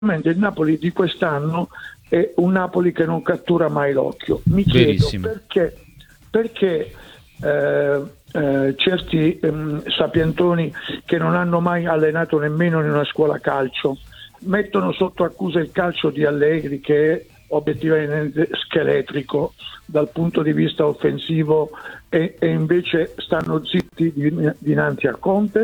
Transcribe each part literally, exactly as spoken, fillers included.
il Napoli di quest'anno è un Napoli che non cattura mai l'occhio. Mi chiedo Verissimo. perché, perché eh, eh, certi ehm, sapientoni che non hanno mai allenato nemmeno in una scuola calcio mettono sotto accusa il calcio di Allegri, che è obiettivamente scheletrico dal punto di vista offensivo, e, e invece stanno zitti din- dinanzi a Conte.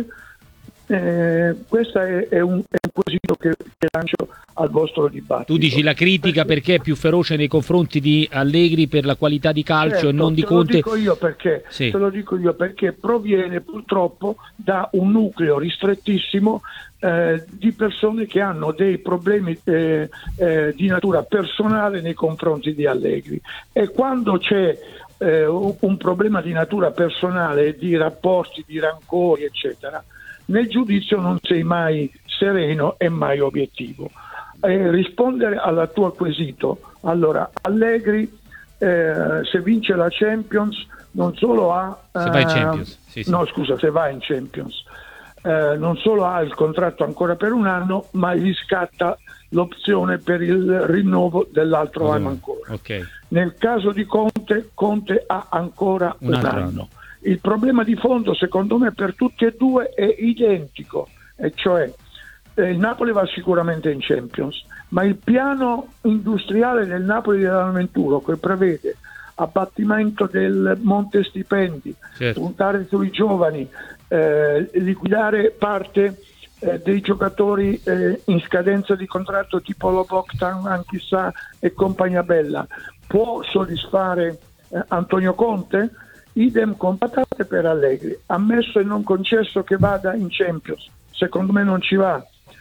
Eh, questo è, è, un, è un quesito che, che lancio al vostro dibattito. Tu dici la critica perché, perché è più feroce nei confronti di Allegri per la qualità di calcio, certo, e non di te Conte. Lo dico io perché, sì. Te lo dico io perché proviene purtroppo da un nucleo ristrettissimo eh, di persone che hanno dei problemi eh, eh, di natura personale nei confronti di Allegri, e quando c'è eh, un problema di natura personale, di rapporti, di rancori eccetera, nel giudizio non sei mai sereno e mai obiettivo. Eh, rispondere al tuo quesito, allora Allegri eh, se vince la Champions non solo ha eh, se va in Champions sì, sì. no scusa se va in Champions eh, non solo ha il contratto ancora per un anno, ma gli scatta l'opzione per il rinnovo dell'altro oh, anno ancora. Okay. Nel caso di Conte, Conte ha ancora un, un anno. anno. Il problema di fondo, secondo me, per tutti e due è identico, e cioè eh, il Napoli va sicuramente in Champions, ma il piano industriale del Napoli dell'Avventuro, che prevede abbattimento del monte stipendi, certo, puntare sui giovani, eh, liquidare parte eh, dei giocatori eh, in scadenza di contratto tipo Loboctan, Anchissà e compagnia bella, può soddisfare eh, Antonio Conte? Idem con patate per Allegri, ammesso e non concesso che vada in Champions, secondo me non ci va.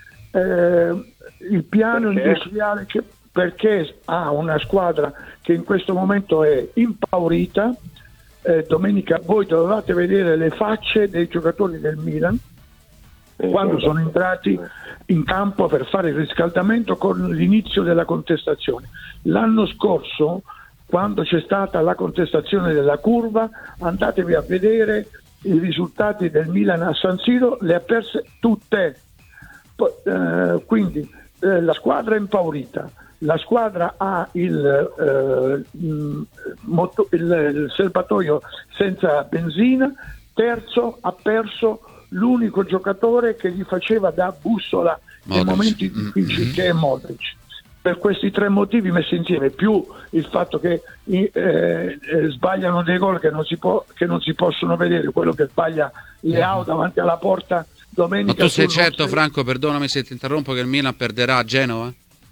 Eh, il piano perché? industriale che, perché ha una squadra che in questo momento è impaurita. Eh, domenica voi dovevate vedere le facce dei giocatori del Milan eh, quando sono entrati in campo per fare il riscaldamento con l'inizio della contestazione. L'anno scorso, quando c'è stata la contestazione della curva, andatevi a vedere i risultati del Milan a San Siro, le ha perse tutte. Poi, eh, quindi eh, la squadra è impaurita, la squadra ha il, eh, moto, il, il serbatoio senza benzina. Terzo, ha perso l'unico giocatore che gli faceva da bussola nei momenti difficili, mm-hmm. che è Modric. Per questi tre motivi messi insieme, più il fatto che eh, eh, sbagliano dei gol che non si può, che non si possono vedere, quello che sbaglia Leao davanti alla porta domenica. Ma tu sei certo, sei... Franco, perdonami se ti interrompo, che il Milan perderà a Genova?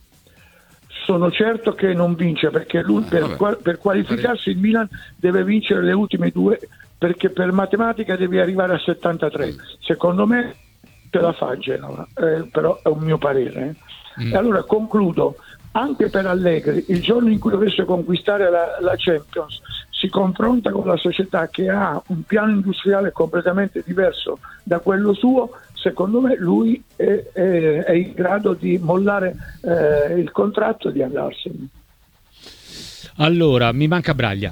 Sono certo che non vince, perché lui, ah, per, qual- per qualificarsi il Milan deve vincere le ultime due, perché per matematica devi arrivare a settantatré. Mm. Secondo me ce la fa Genova, eh, però è un mio parere. Eh. Mm. E allora concludo, anche per Allegri, il giorno in cui dovesse conquistare la, la Champions, si confronta con la società che ha un piano industriale completamente diverso da quello suo. Secondo me lui è, è, è in grado di mollare eh, il contratto e di andarsene. Allora, mi manca Braglia.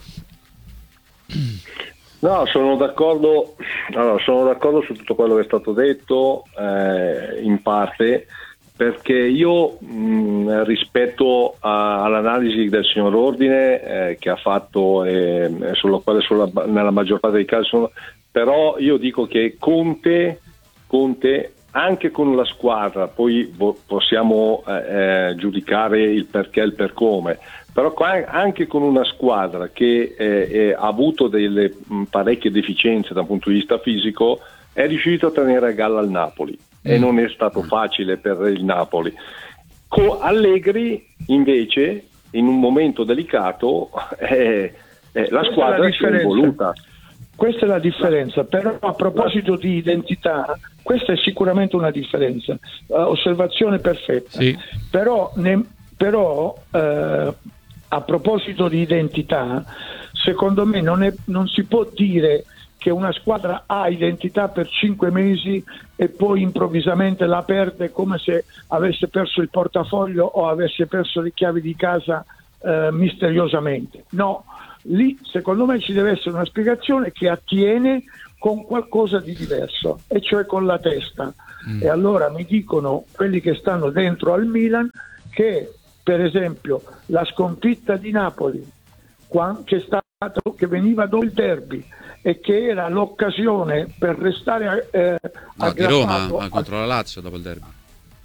No, sono d'accordo, allora, sono d'accordo su tutto quello che è stato detto, eh, in parte, perché io mh, rispetto a, all'analisi del signor Ordine eh, che ha fatto eh, sulla quale sulla, nella maggior parte dei casi sono, però io dico che Conte, Conte anche con la squadra, poi vo- possiamo eh, eh, giudicare il perché e il per come, però qua, anche con una squadra che eh, eh, ha avuto delle mh, parecchie deficienze dal punto di vista fisico, è riuscito a tenere a galla il Napoli. E non è stato facile per il Napoli. Con Allegri invece in un momento delicato eh, eh, la squadra si è evoluta. Questa è la differenza, però a proposito di identità, questa è sicuramente una differenza, uh, osservazione perfetta, sì. però, ne, però uh, a proposito di identità, secondo me non, è, non si può dire che una squadra ha identità per cinque mesi e poi improvvisamente la perde come se avesse perso il portafoglio o avesse perso le chiavi di casa eh, misteriosamente. No, lì secondo me ci deve essere una spiegazione che attiene con qualcosa di diverso, e cioè con la testa. Mm. E allora mi dicono quelli che stanno dentro al Milan che, per esempio, la sconfitta di Napoli, che, è stato, che veniva dopo il derby e che era l'occasione per restare eh, no, di Roma a, contro la Lazio dopo il derby.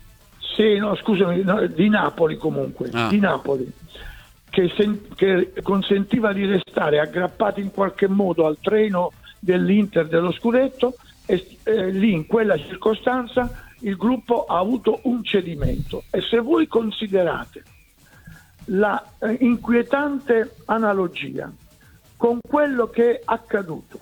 Sì, no, scusami, no, di Napoli comunque, ah. di Napoli, che, sen- che consentiva di restare aggrappati in qualche modo al treno dell'Inter dello scudetto, e eh, lì in quella circostanza il gruppo ha avuto un cedimento. E se voi considerate la eh, inquietante analogia con quello che è accaduto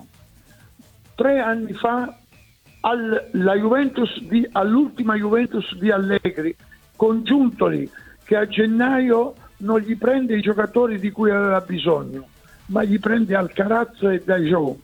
tre anni fa alla Juventus di, all'ultima Juventus di Allegri, con Giuntoli che a gennaio non gli prende i giocatori di cui aveva bisogno, ma gli prende Alcaraz e Dajou,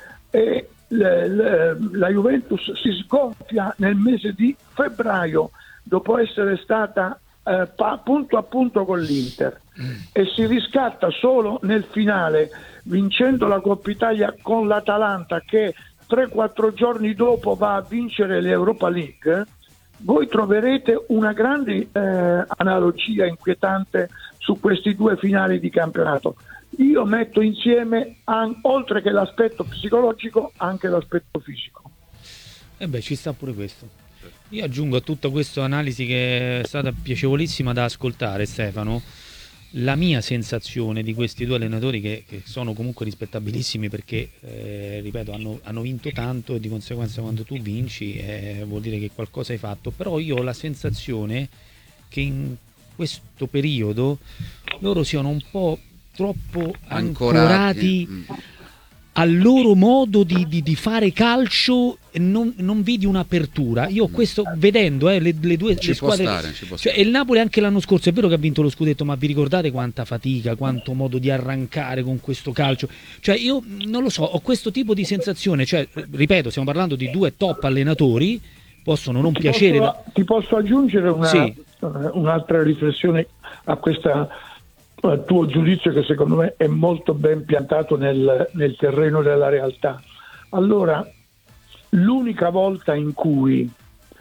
e le, le, la Juventus si sgonfia nel mese di febbraio dopo essere stata eh, pa, punto a punto con l'Inter mm. e si riscatta solo nel finale vincendo la Coppa Italia con l'Atalanta, che tre quattro giorni dopo va a vincere l'Europa League. Voi troverete una grande eh, analogia inquietante su questi due finali di campionato. Io metto insieme, an- oltre che l'aspetto psicologico, anche l'aspetto fisico. E eh beh, ci sta pure questo. Io aggiungo a tutta questa analisi, che è stata piacevolissima da ascoltare, Stefano, la mia sensazione di questi due allenatori che, che sono comunque rispettabilissimi, perché eh, ripeto hanno, hanno vinto tanto, e di conseguenza quando tu vinci eh, vuol dire che qualcosa hai fatto. Però io ho la sensazione che in questo periodo loro siano un po' troppo ancorati, ancorati al loro modo di, di, di fare calcio, e non, non vedi un'apertura. Io questo vedendo eh, le, le due ci le può squadre, stare, ci può cioè, stare. il Napoli anche l'anno scorso è vero che ha vinto lo scudetto, ma vi ricordate quanta fatica, quanto modo di arrancare con questo calcio? Cioè io non lo so, ho questo tipo di sensazione, cioè ripeto, stiamo parlando di due top allenatori, possono non ti piacere. Posso, ti posso aggiungere una, sì. un'altra riflessione a questa al tuo giudizio, che secondo me è molto ben piantato nel, nel terreno della realtà. Allora, l'unica volta in cui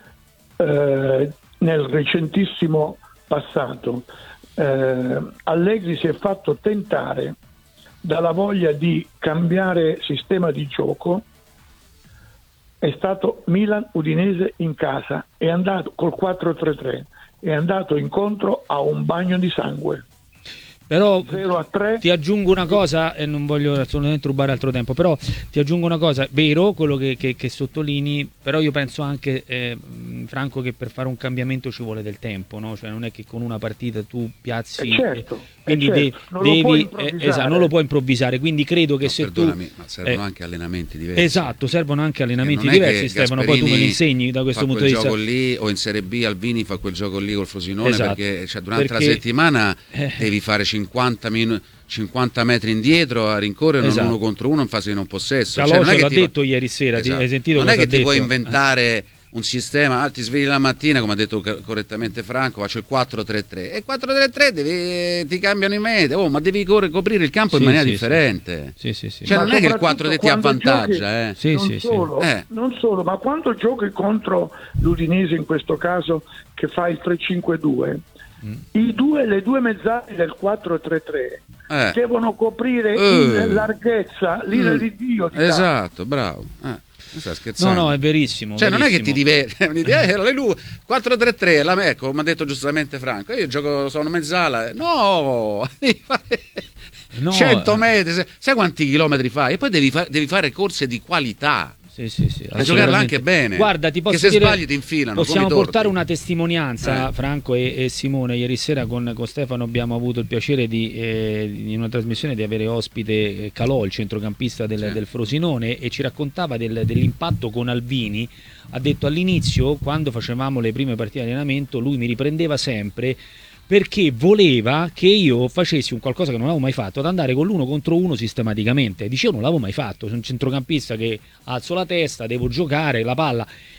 eh, nel recentissimo passato eh, Allegri si è fatto tentare dalla voglia di cambiare sistema di gioco è stato Milan-Udinese in casa, è andato col quattro tre tre, è andato incontro a un bagno di sangue. Però zero a tre. Ti aggiungo una cosa, e non voglio assolutamente rubare altro tempo, però ti aggiungo una cosa, vero quello che, che, che sottolinei, però io penso anche, eh, Franco, che per fare un cambiamento ci vuole del tempo, no? Cioè non è che con una partita tu piazzi, eh certo, eh, quindi certo. de- non devi, eh, esatto, non lo puoi improvvisare, quindi credo che no, se perdonami, tu... ma servono eh, anche allenamenti diversi. Esatto, servono anche allenamenti diversi, Stefano, poi tu me li insegni da questo punto di vista. Fa quel gioco lì, o in Serie B Albini fa quel gioco lì col Frosinone, esatto. perché cioè, durante perché, la settimana eh, devi fare cinquanta minuti, cinquanta metri indietro a rincorrere, esatto. non uno contro uno in fase di non possesso. Calogero cioè, l'ha ti detto va... ieri sera, esatto. ti, hai sentito? Non è che ti detto? puoi inventare un sistema, ah, ti svegli la mattina, come ha detto correttamente Franco, faccio il quattro tre tre, e quattro tre tre devi, ti cambiano i metri, oh, ma devi corre, coprire il campo sì, in maniera sì, differente. Sì, sì, sì. Cioè ma non è che il quattro tre ti avvantaggia, eh. Sì, non, sì, solo, sì. Eh. non solo, ma quando giochi contro l'Udinese, in questo caso, che fa il tre cinque due, mm. i due, le due mezzali del quattro tre tre eh. devono coprire uh. in larghezza l'ira mm. di Dio. Di esatto, bravo. Eh. No, no, è verissimo. Cioè, verissimo. non è che ti diverti, eh, quattro tre tre, la ecco, mi ha detto giustamente Franco. Io gioco, sono mezzala. No, devi fare no. cento metri, sai quanti chilometri fai? E poi devi, fa- devi fare corse di qualità. Sì, sì, sì, e giocarla anche bene. Guarda, ti posso che se dire, sbagli ti infilano. Possiamo portare una testimonianza, eh. Franco e, e Simone. Ieri sera con, con Stefano abbiamo avuto il piacere di eh, in una trasmissione di avere ospite Calò, il centrocampista del, sì. del Frosinone, e ci raccontava del, dell'impatto con Alvini. Ha detto all'inizio, quando facevamo le prime partite di allenamento, lui mi riprendeva sempre perché voleva che io facessi un qualcosa che non avevo mai fatto, ad andare con l'uno contro uno sistematicamente. Dicevo, non l'avevo mai fatto, sono un centrocampista che alzo la testa, devo giocare la palla,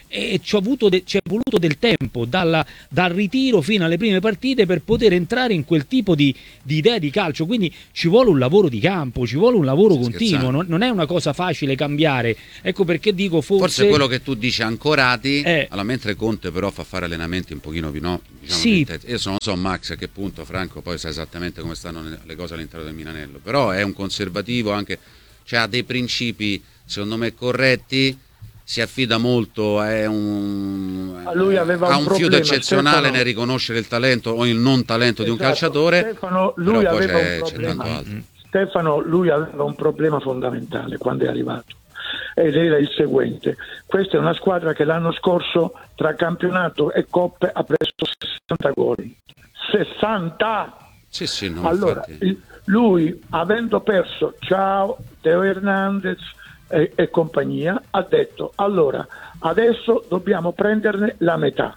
e ci, avuto de- ci è voluto del tempo dalla, dal ritiro fino alle prime partite per poter entrare in quel tipo di, di idea di calcio, quindi ci vuole un lavoro di campo, ci vuole un lavoro Stai continuo, non, non è una cosa facile cambiare, ecco perché dico forse... Forse quello che tu dici ancorati, eh, allora, mentre Conte però fa fare allenamenti un pochino più no, diciamo sì. io non so Max a che punto, Franco poi sa esattamente come stanno le cose all'interno del Milanello, però è un conservativo anche, cioè ha dei principi secondo me corretti, si affida molto, è un, a lui aveva ha un, un fiuto problema, eccezionale Stefano, nel riconoscere il talento o il non talento esatto, di un calciatore. Stefano, lui però aveva poi c'è, un c'è problema. tanto altro. Stefano, lui aveva un problema fondamentale quando è arrivato ed era il seguente: questa è una squadra che l'anno scorso tra campionato e coppe ha preso sessanta gol. sessanta! Sì, sì, no, allora, infatti... lui avendo perso Ciao, Teo Hernandez e, e compagnia, ha detto allora adesso dobbiamo prenderne la metà.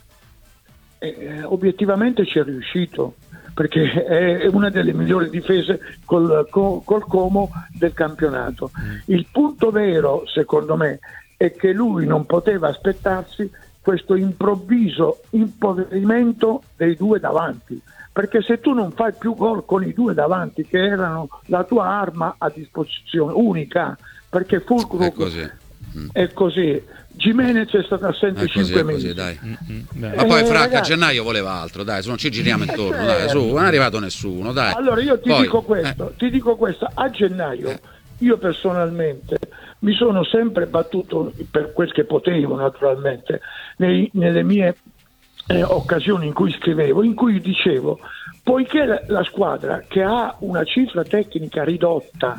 E, eh, obiettivamente ci è riuscito, perché è una delle migliori difese col, col, col Como del campionato. Il punto vero, secondo me, è che lui non poteva aspettarsi questo improvviso impoverimento dei due davanti, perché se tu non fai più gol con i due davanti, che erano la tua arma a disposizione unica, perché Fulcro è così, mm. è così. Gimenez è stato assente cinque mesi. Dai. Ma poi eh, Franca, ragazzi, a gennaio voleva altro, dai, se non ci giriamo intorno, eh, dai, su, non è arrivato nessuno, dai. Allora io ti poi, dico questo, eh. ti dico questo, a gennaio eh. io personalmente mi sono sempre battuto per quel che potevo, naturalmente, nei, nelle mie eh, occasioni in cui scrivevo, in cui dicevo, poiché la, la squadra che ha una cifra tecnica ridotta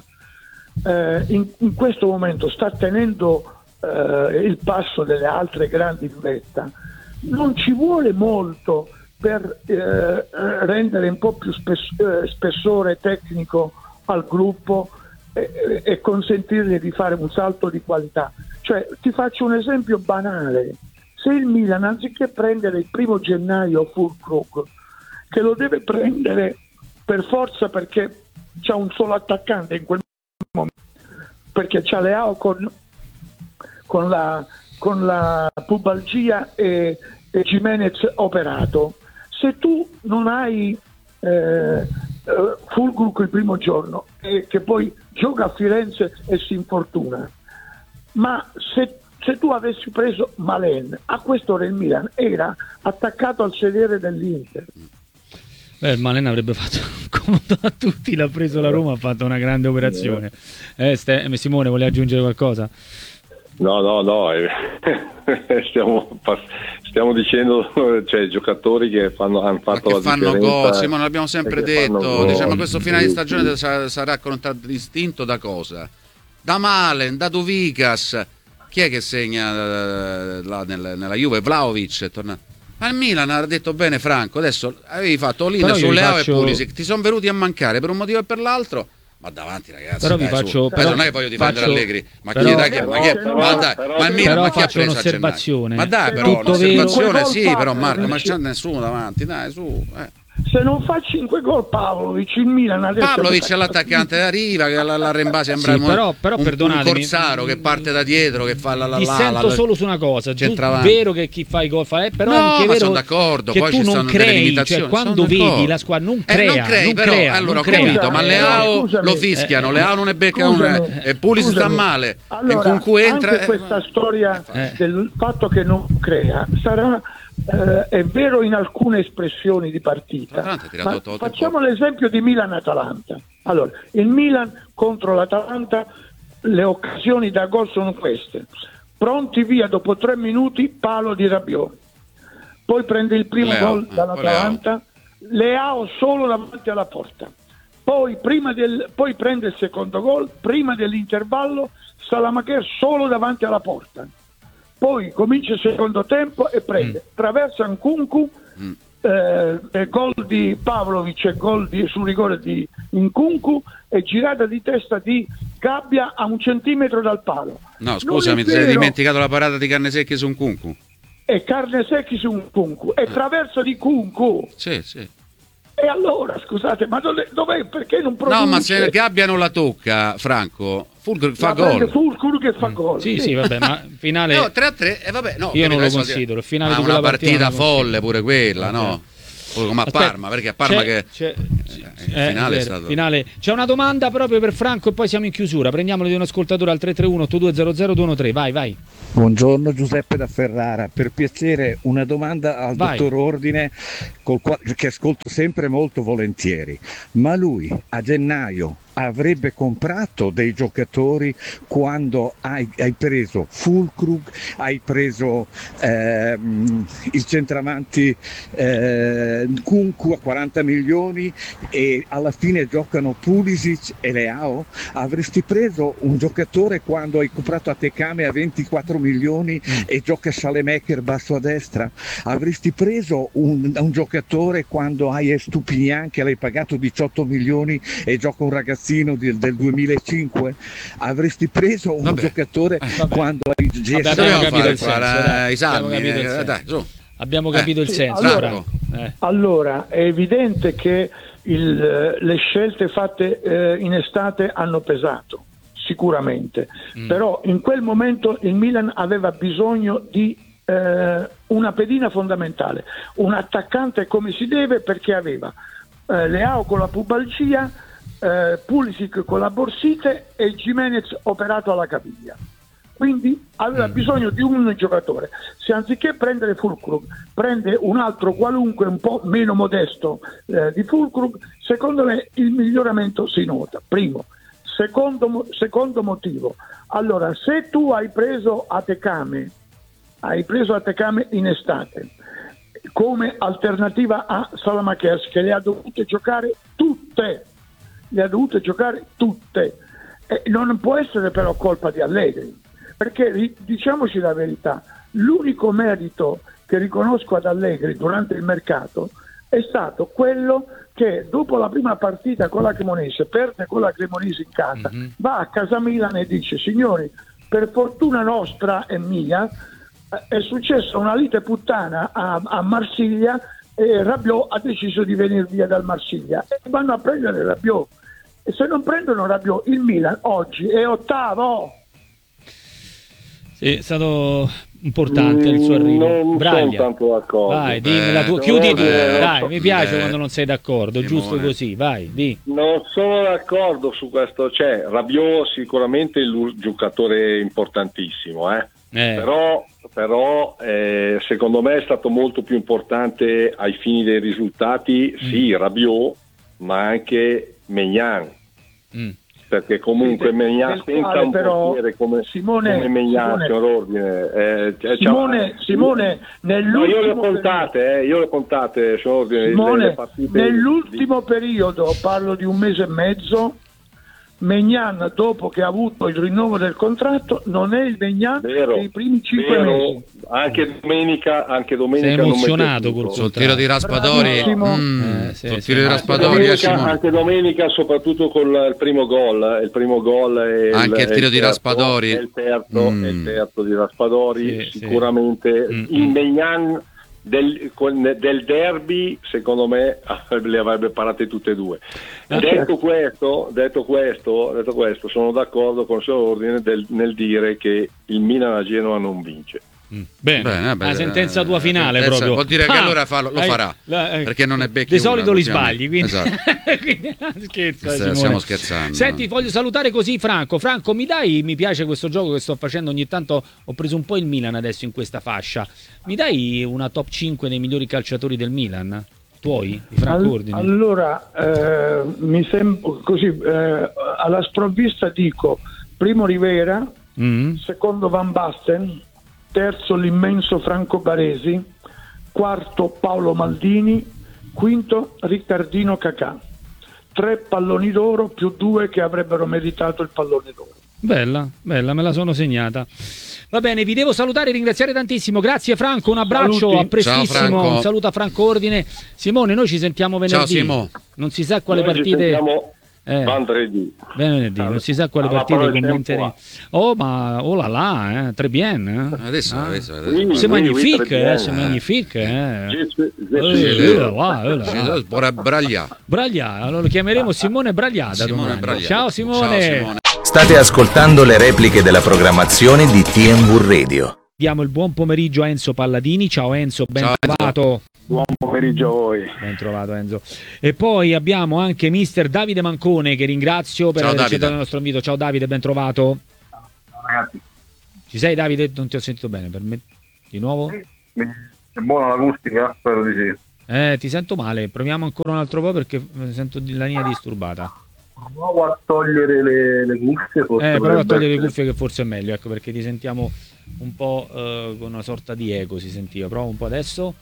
eh, in, in questo momento sta tenendo eh, il passo delle altre grandi in vetta, non ci vuole molto per eh, rendere un po' più spess- eh, spessore tecnico al gruppo e, e consentirgli di fare un salto di qualità. Cioè, ti faccio un esempio banale: se il Milan, anziché prendere il primo gennaio Fulkrug, che lo deve prendere per forza perché c'ha un solo attaccante in quel momento, perché c'ha Leao con, con la con la pubalgia e, e Gimenez operato, se tu non hai eh, Fulkrug il primo giorno e che poi gioca a Firenze e si infortuna, ma se, se tu avessi preso Malen, a quest'ora il Milan era attaccato al sedere dell'Inter. Beh, il Malen avrebbe fatto comodo a tutti, l'ha preso la Roma, ha fatto una grande operazione. Eh, Ste- Simone, vuole aggiungere qualcosa? No, no, no, stiamo, stiamo dicendo, cioè, giocatori che fanno, hanno fatto che la fanno differenza. gol, Simone, l'abbiamo sempre detto, diciamo, questo finale di stagione sarà, sarà contraddistinto da cosa? Da Malen, da Duvikas, chi è che segna uh, là nel, nella Juve? Vlahovic è tornato. Ma il Milan ha detto bene Franco, adesso avevi fatto all-in su Leao faccio... e Pulisic, ti sono venuti a mancare per un motivo e per l'altro. Ma davanti ragazzi, però dai, vi faccio, però, non è che voglio difendere faccio, Allegri, ma però, chi dai, che, però, ma, chi, però, ma, dai, però, ma il Milan, però ma chi faccio ha preso un'osservazione. Ma dai, però tutto un'osservazione vero. sì, però Marco, ma Dice... c'è nessuno davanti, dai, su. Eh. Se non fa cinque gol Pavlovic, il Milan adesso... Pavlovic è l'attaccante arriva, che la, la Rembasi sembra sì, un, però, però, un, un corsaro che parte da dietro, che fa la la ti la, sento la, solo su una cosa, tu, avanti. vero che chi fa i gol fa, eh, però no, è anche ma vero sono d'accordo, che poi tu ci non stanno crei, cioè quando vedi la squadra non crea, eh, non crei, non però, crea, allora non ho crea. capito, ma Leao Scusami. lo fischiano, eh, Leao non è becca un e Pulisic sta male, allora, e con cui entra anche eh, questa storia eh. del fatto che non crea sarà eh, è vero in alcune espressioni di partita, ma facciamo l'esempio di Milan-Atalanta. Allora, il Milan contro l'Atalanta, le occasioni da gol sono queste: pronti via dopo tre minuti, palo di Rabiot, poi prende il primo Leao, gol dall'Atalanta, Leao solo davanti alla porta, poi, prima del, poi prende il secondo gol, prima dell'intervallo Salamaker solo davanti alla porta, poi comincia il secondo tempo e prende, mm. traversa Nkunku, mm. eh, gol di Pavlovic e gol di, sul rigore di Nkunku e girata di testa di Gabbia a un centimetro dal palo. No, scusami, ti sei dimenticato la parata di Carnesecchi su Nkunku. E Carnesecchi su Nkunku e traversa di Nkunku. Sì, sì. E allora, scusate, ma dove, dov'è? Perché non produce? No, ma se Gabbia non la tocca, Franco, Fulkrug fa gol. Fulkrug che fa gol. Sì, sì, vabbè, ma finale no, tre a tre e eh, vabbè, no, io non lo considero, il finale ma di quella una partita, partita folle considero. Pure quella, no? Come a Parma, perché a Parma c'è, che c'è, il finale eh, è stato finale. C'è una domanda proprio per Franco e poi siamo in chiusura. Prendiamolo di un ascoltatore al tre tre uno otto due zero zero due uno tre. Vai, vai. Buongiorno, Giuseppe da Ferrara. Per piacere una domanda al vai. dottor Ordine, col quale, che ascolto sempre molto volentieri. Ma lui a gennaio avrebbe comprato dei giocatori quando hai, hai preso Fulkrug, hai preso ehm, il centravanti eh, Nkunku a quaranta milioni e alla fine giocano Pulisic e Leao? Avresti preso un giocatore quando hai comprato Atekame a ventiquattro milioni mm. e gioca Salemaker basso a destra? Avresti preso un, un giocatore quando hai Estupinian che l'hai pagato diciotto milioni e gioca un ragazzo del, del duemilacinque? Avresti preso un vabbè. giocatore eh, quando hai vabbè, abbiamo capito il senso, dai. Abbiamo capito il senso, dai, su. abbiamo capito eh, il sì, senso. allora, eh. allora è evidente che il, le scelte fatte eh, in estate hanno pesato sicuramente, mm. però in quel momento il Milan aveva bisogno di eh, una pedina fondamentale, un attaccante come si deve, perché aveva eh, Leao con la pubalgia, Uh, Pulisic con la borsite e Gimenez operato alla caviglia, quindi aveva bisogno di un giocatore. Se anziché prendere Fulkrug prende un altro qualunque un po' meno modesto uh, di Fulkrug, secondo me il miglioramento si nota. Primo. Secondo, secondo motivo, allora se tu hai preso Atekame hai preso Atekame in estate come alternativa a Salamakers, che le ha dovute giocare tutte le ha dovute giocare tutte, e non può essere però colpa di Allegri, perché diciamoci la verità, l'unico merito che riconosco ad Allegri durante il mercato è stato quello che dopo la prima partita con la Cremonese, perde con la Cremonese in casa, mm-hmm. va a casa Milan e dice: signori, per fortuna nostra e mia è successa una lite puttana a, a Marsiglia e Rabiot ha deciso di venire via dal Marsiglia e vanno a prendere Rabiot. E se non prendono Rabiot, il Milan oggi è ottavo. Sì, è stato importante il suo arrivo. Non sono tanto d'accordo. Vai, dimmi la tua. Eh, Chiudi tu, eh, dai, so. mi piace eh, quando non sei d'accordo, Simone. Giusto così, vai, di. Non sono d'accordo su questo, cioè Rabiot sicuramente è un giocatore importantissimo, eh. Eh. però, però eh, secondo me è stato molto più importante ai fini dei risultati, mm. sì, Rabiot, ma anche Maignan, mm. perché comunque sì, Maignan senza un portiere come, Simone, come Maignan, signor Ordine, eh, cioè, Simone, Simone no, io le ho contate, eh, io le ho contate, signor Ordine, Simone, le, le nell'ultimo di... periodo, parlo di un mese e mezzo, Maignan, dopo che ha avuto il rinnovo del contratto, non è il Maignan dei primi cinque vero. mesi. Anche domenica, anche domenica sei emozionato col sul tiro di Raspadori, mm, eh, sì, sul sì, tiro di Raspadori, domenica, anche domenica, soprattutto con il primo gol, il primo gol e anche il, il tiro il di terzo, Raspadori, il terzo, mm. il terzo di Raspadori, sì, sicuramente sì. il Maignan del, del derby, secondo me le avrebbe parate tutte e due. Ah, detto, certo. questo, detto questo, detto questo, sono d'accordo con il signor Ordine del, nel dire che il Milan a Genova non vince. Mm. Bene, bene, bene, la sentenza tua finale sentenza, proprio vuol dire che ah, allora fa, lo hai, farà la, eh, perché non è becchi di solito una, li sbagli, quindi, esatto. quindi scherzo, stiamo, stiamo scherzando. Senti, voglio salutare così Franco. Franco, mi dai, mi piace questo gioco che sto facendo ogni tanto, ho preso un po' il Milan adesso in questa fascia, mi dai una top cinque dei migliori calciatori del Milan? Tuoi, di Franco Ordine? Allora, eh, mi sembra così, eh, alla sprovvista dico primo Rivera, mm. secondo Van Basten, terzo l'immenso Franco Baresi, quarto Paolo Maldini, quinto Riccardino Cacà. Tre palloni d'oro più due che avrebbero meritato il pallone d'oro. Bella, bella, me la sono segnata. Va bene, vi devo salutare e ringraziare tantissimo. Grazie Franco, un abbraccio, Saluti. A prestissimo. Un saluto a Franco Ordine. Simone, noi ci sentiamo venerdì. Ciao Simo. Non si sa quale noi partite... Eh, venerdì, venerdì, non si sa quale partita commenteremo. Oh, ma oh là là, eh, très bien. Eh. Adesso, ah. adesso, adesso. Oui, c'est oui, magnifique, oui, eh, c'est magnifique. Braglia. Braglia, allora lo chiameremo Simone Bragliata. Simone Bragliata. Ciao Simone. Ciao Simone. State ascoltando le repliche della programmazione di T M V Radio. Diamo il buon pomeriggio a Enzo Palladini. Ciao Enzo, ben Ciao, trovato. Enzo. Buon pomeriggio a voi. Ben trovato Enzo. E poi abbiamo anche mister Davide Mancone, che ringrazio per Ciao, aver Davide. accettato il nostro invito. Ciao Davide, ben trovato. Ciao ragazzi. Ci sei Davide? Non ti ho sentito bene, per me di nuovo? È buona l'acustica? Spero di sì. Eh, ti sento male, proviamo ancora un altro po' perché sento la linea disturbata. Provo a togliere le, le cuffie. Eh, prova a togliere le cuffie che forse è meglio, ecco, perché ti sentiamo un po' eh, con una sorta di eco, si sentiva. Prova un po' adesso.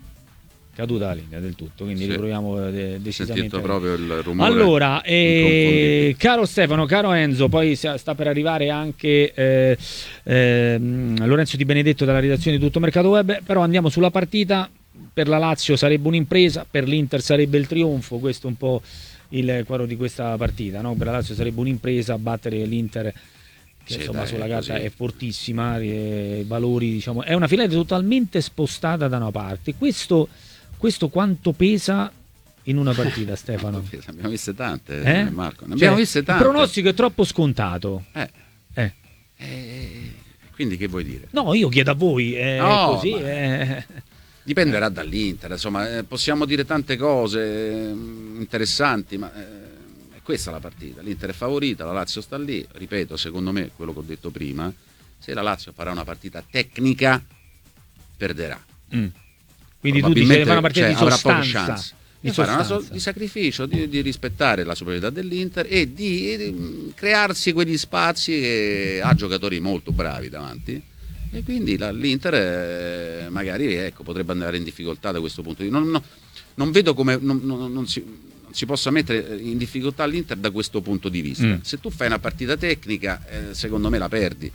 Caduta la linea del tutto, quindi sì. riproviamo eh, decisamente. Sentito proprio il rumore. Allora, eh, caro Stefano, caro Enzo, poi sta per arrivare anche eh, eh, Lorenzo Di Benedetto dalla redazione di Tutto Mercato Web, però andiamo sulla partita. Per la Lazio sarebbe un'impresa, per l'Inter sarebbe il trionfo, questo è un po' il quadro di questa partita, no? Per la Lazio sarebbe un'impresa battere l'Inter, che sì, insomma dai, sulla carta è fortissima, eh, valori, diciamo, è una finale totalmente spostata da una parte. Questo, questo quanto pesa in una partita, Stefano? Ne abbiamo viste tante, eh? Marco. Ne abbiamo cioè, viste tante. Il pronostico è troppo scontato. Eh. Eh. Eh, quindi che vuoi dire? No, io chiedo a voi, è no, così. Ma... Eh. Dipenderà dall'Inter, insomma, eh, possiamo dire tante cose eh, interessanti, ma eh, è questa la partita. L'Inter è favorita, la Lazio sta lì, ripeto, secondo me, quello che ho detto prima, se la Lazio farà una partita tecnica, perderà. Mm. Quindi tu dici che fa una partita cioè, di sostanza, avrà poche chance. Di, fare una so- di sacrificio, di, di rispettare la superiorità dell'Inter e di, di crearsi quegli spazi che ha giocatori molto bravi davanti. E quindi la, l'Inter eh, magari ecco, potrebbe andare in difficoltà da questo punto di vista. Non, no, non vedo come non, non, non, si, non si possa mettere in difficoltà l'Inter da questo punto di vista. Mm. Se tu fai una partita tecnica, eh, secondo me la perdi.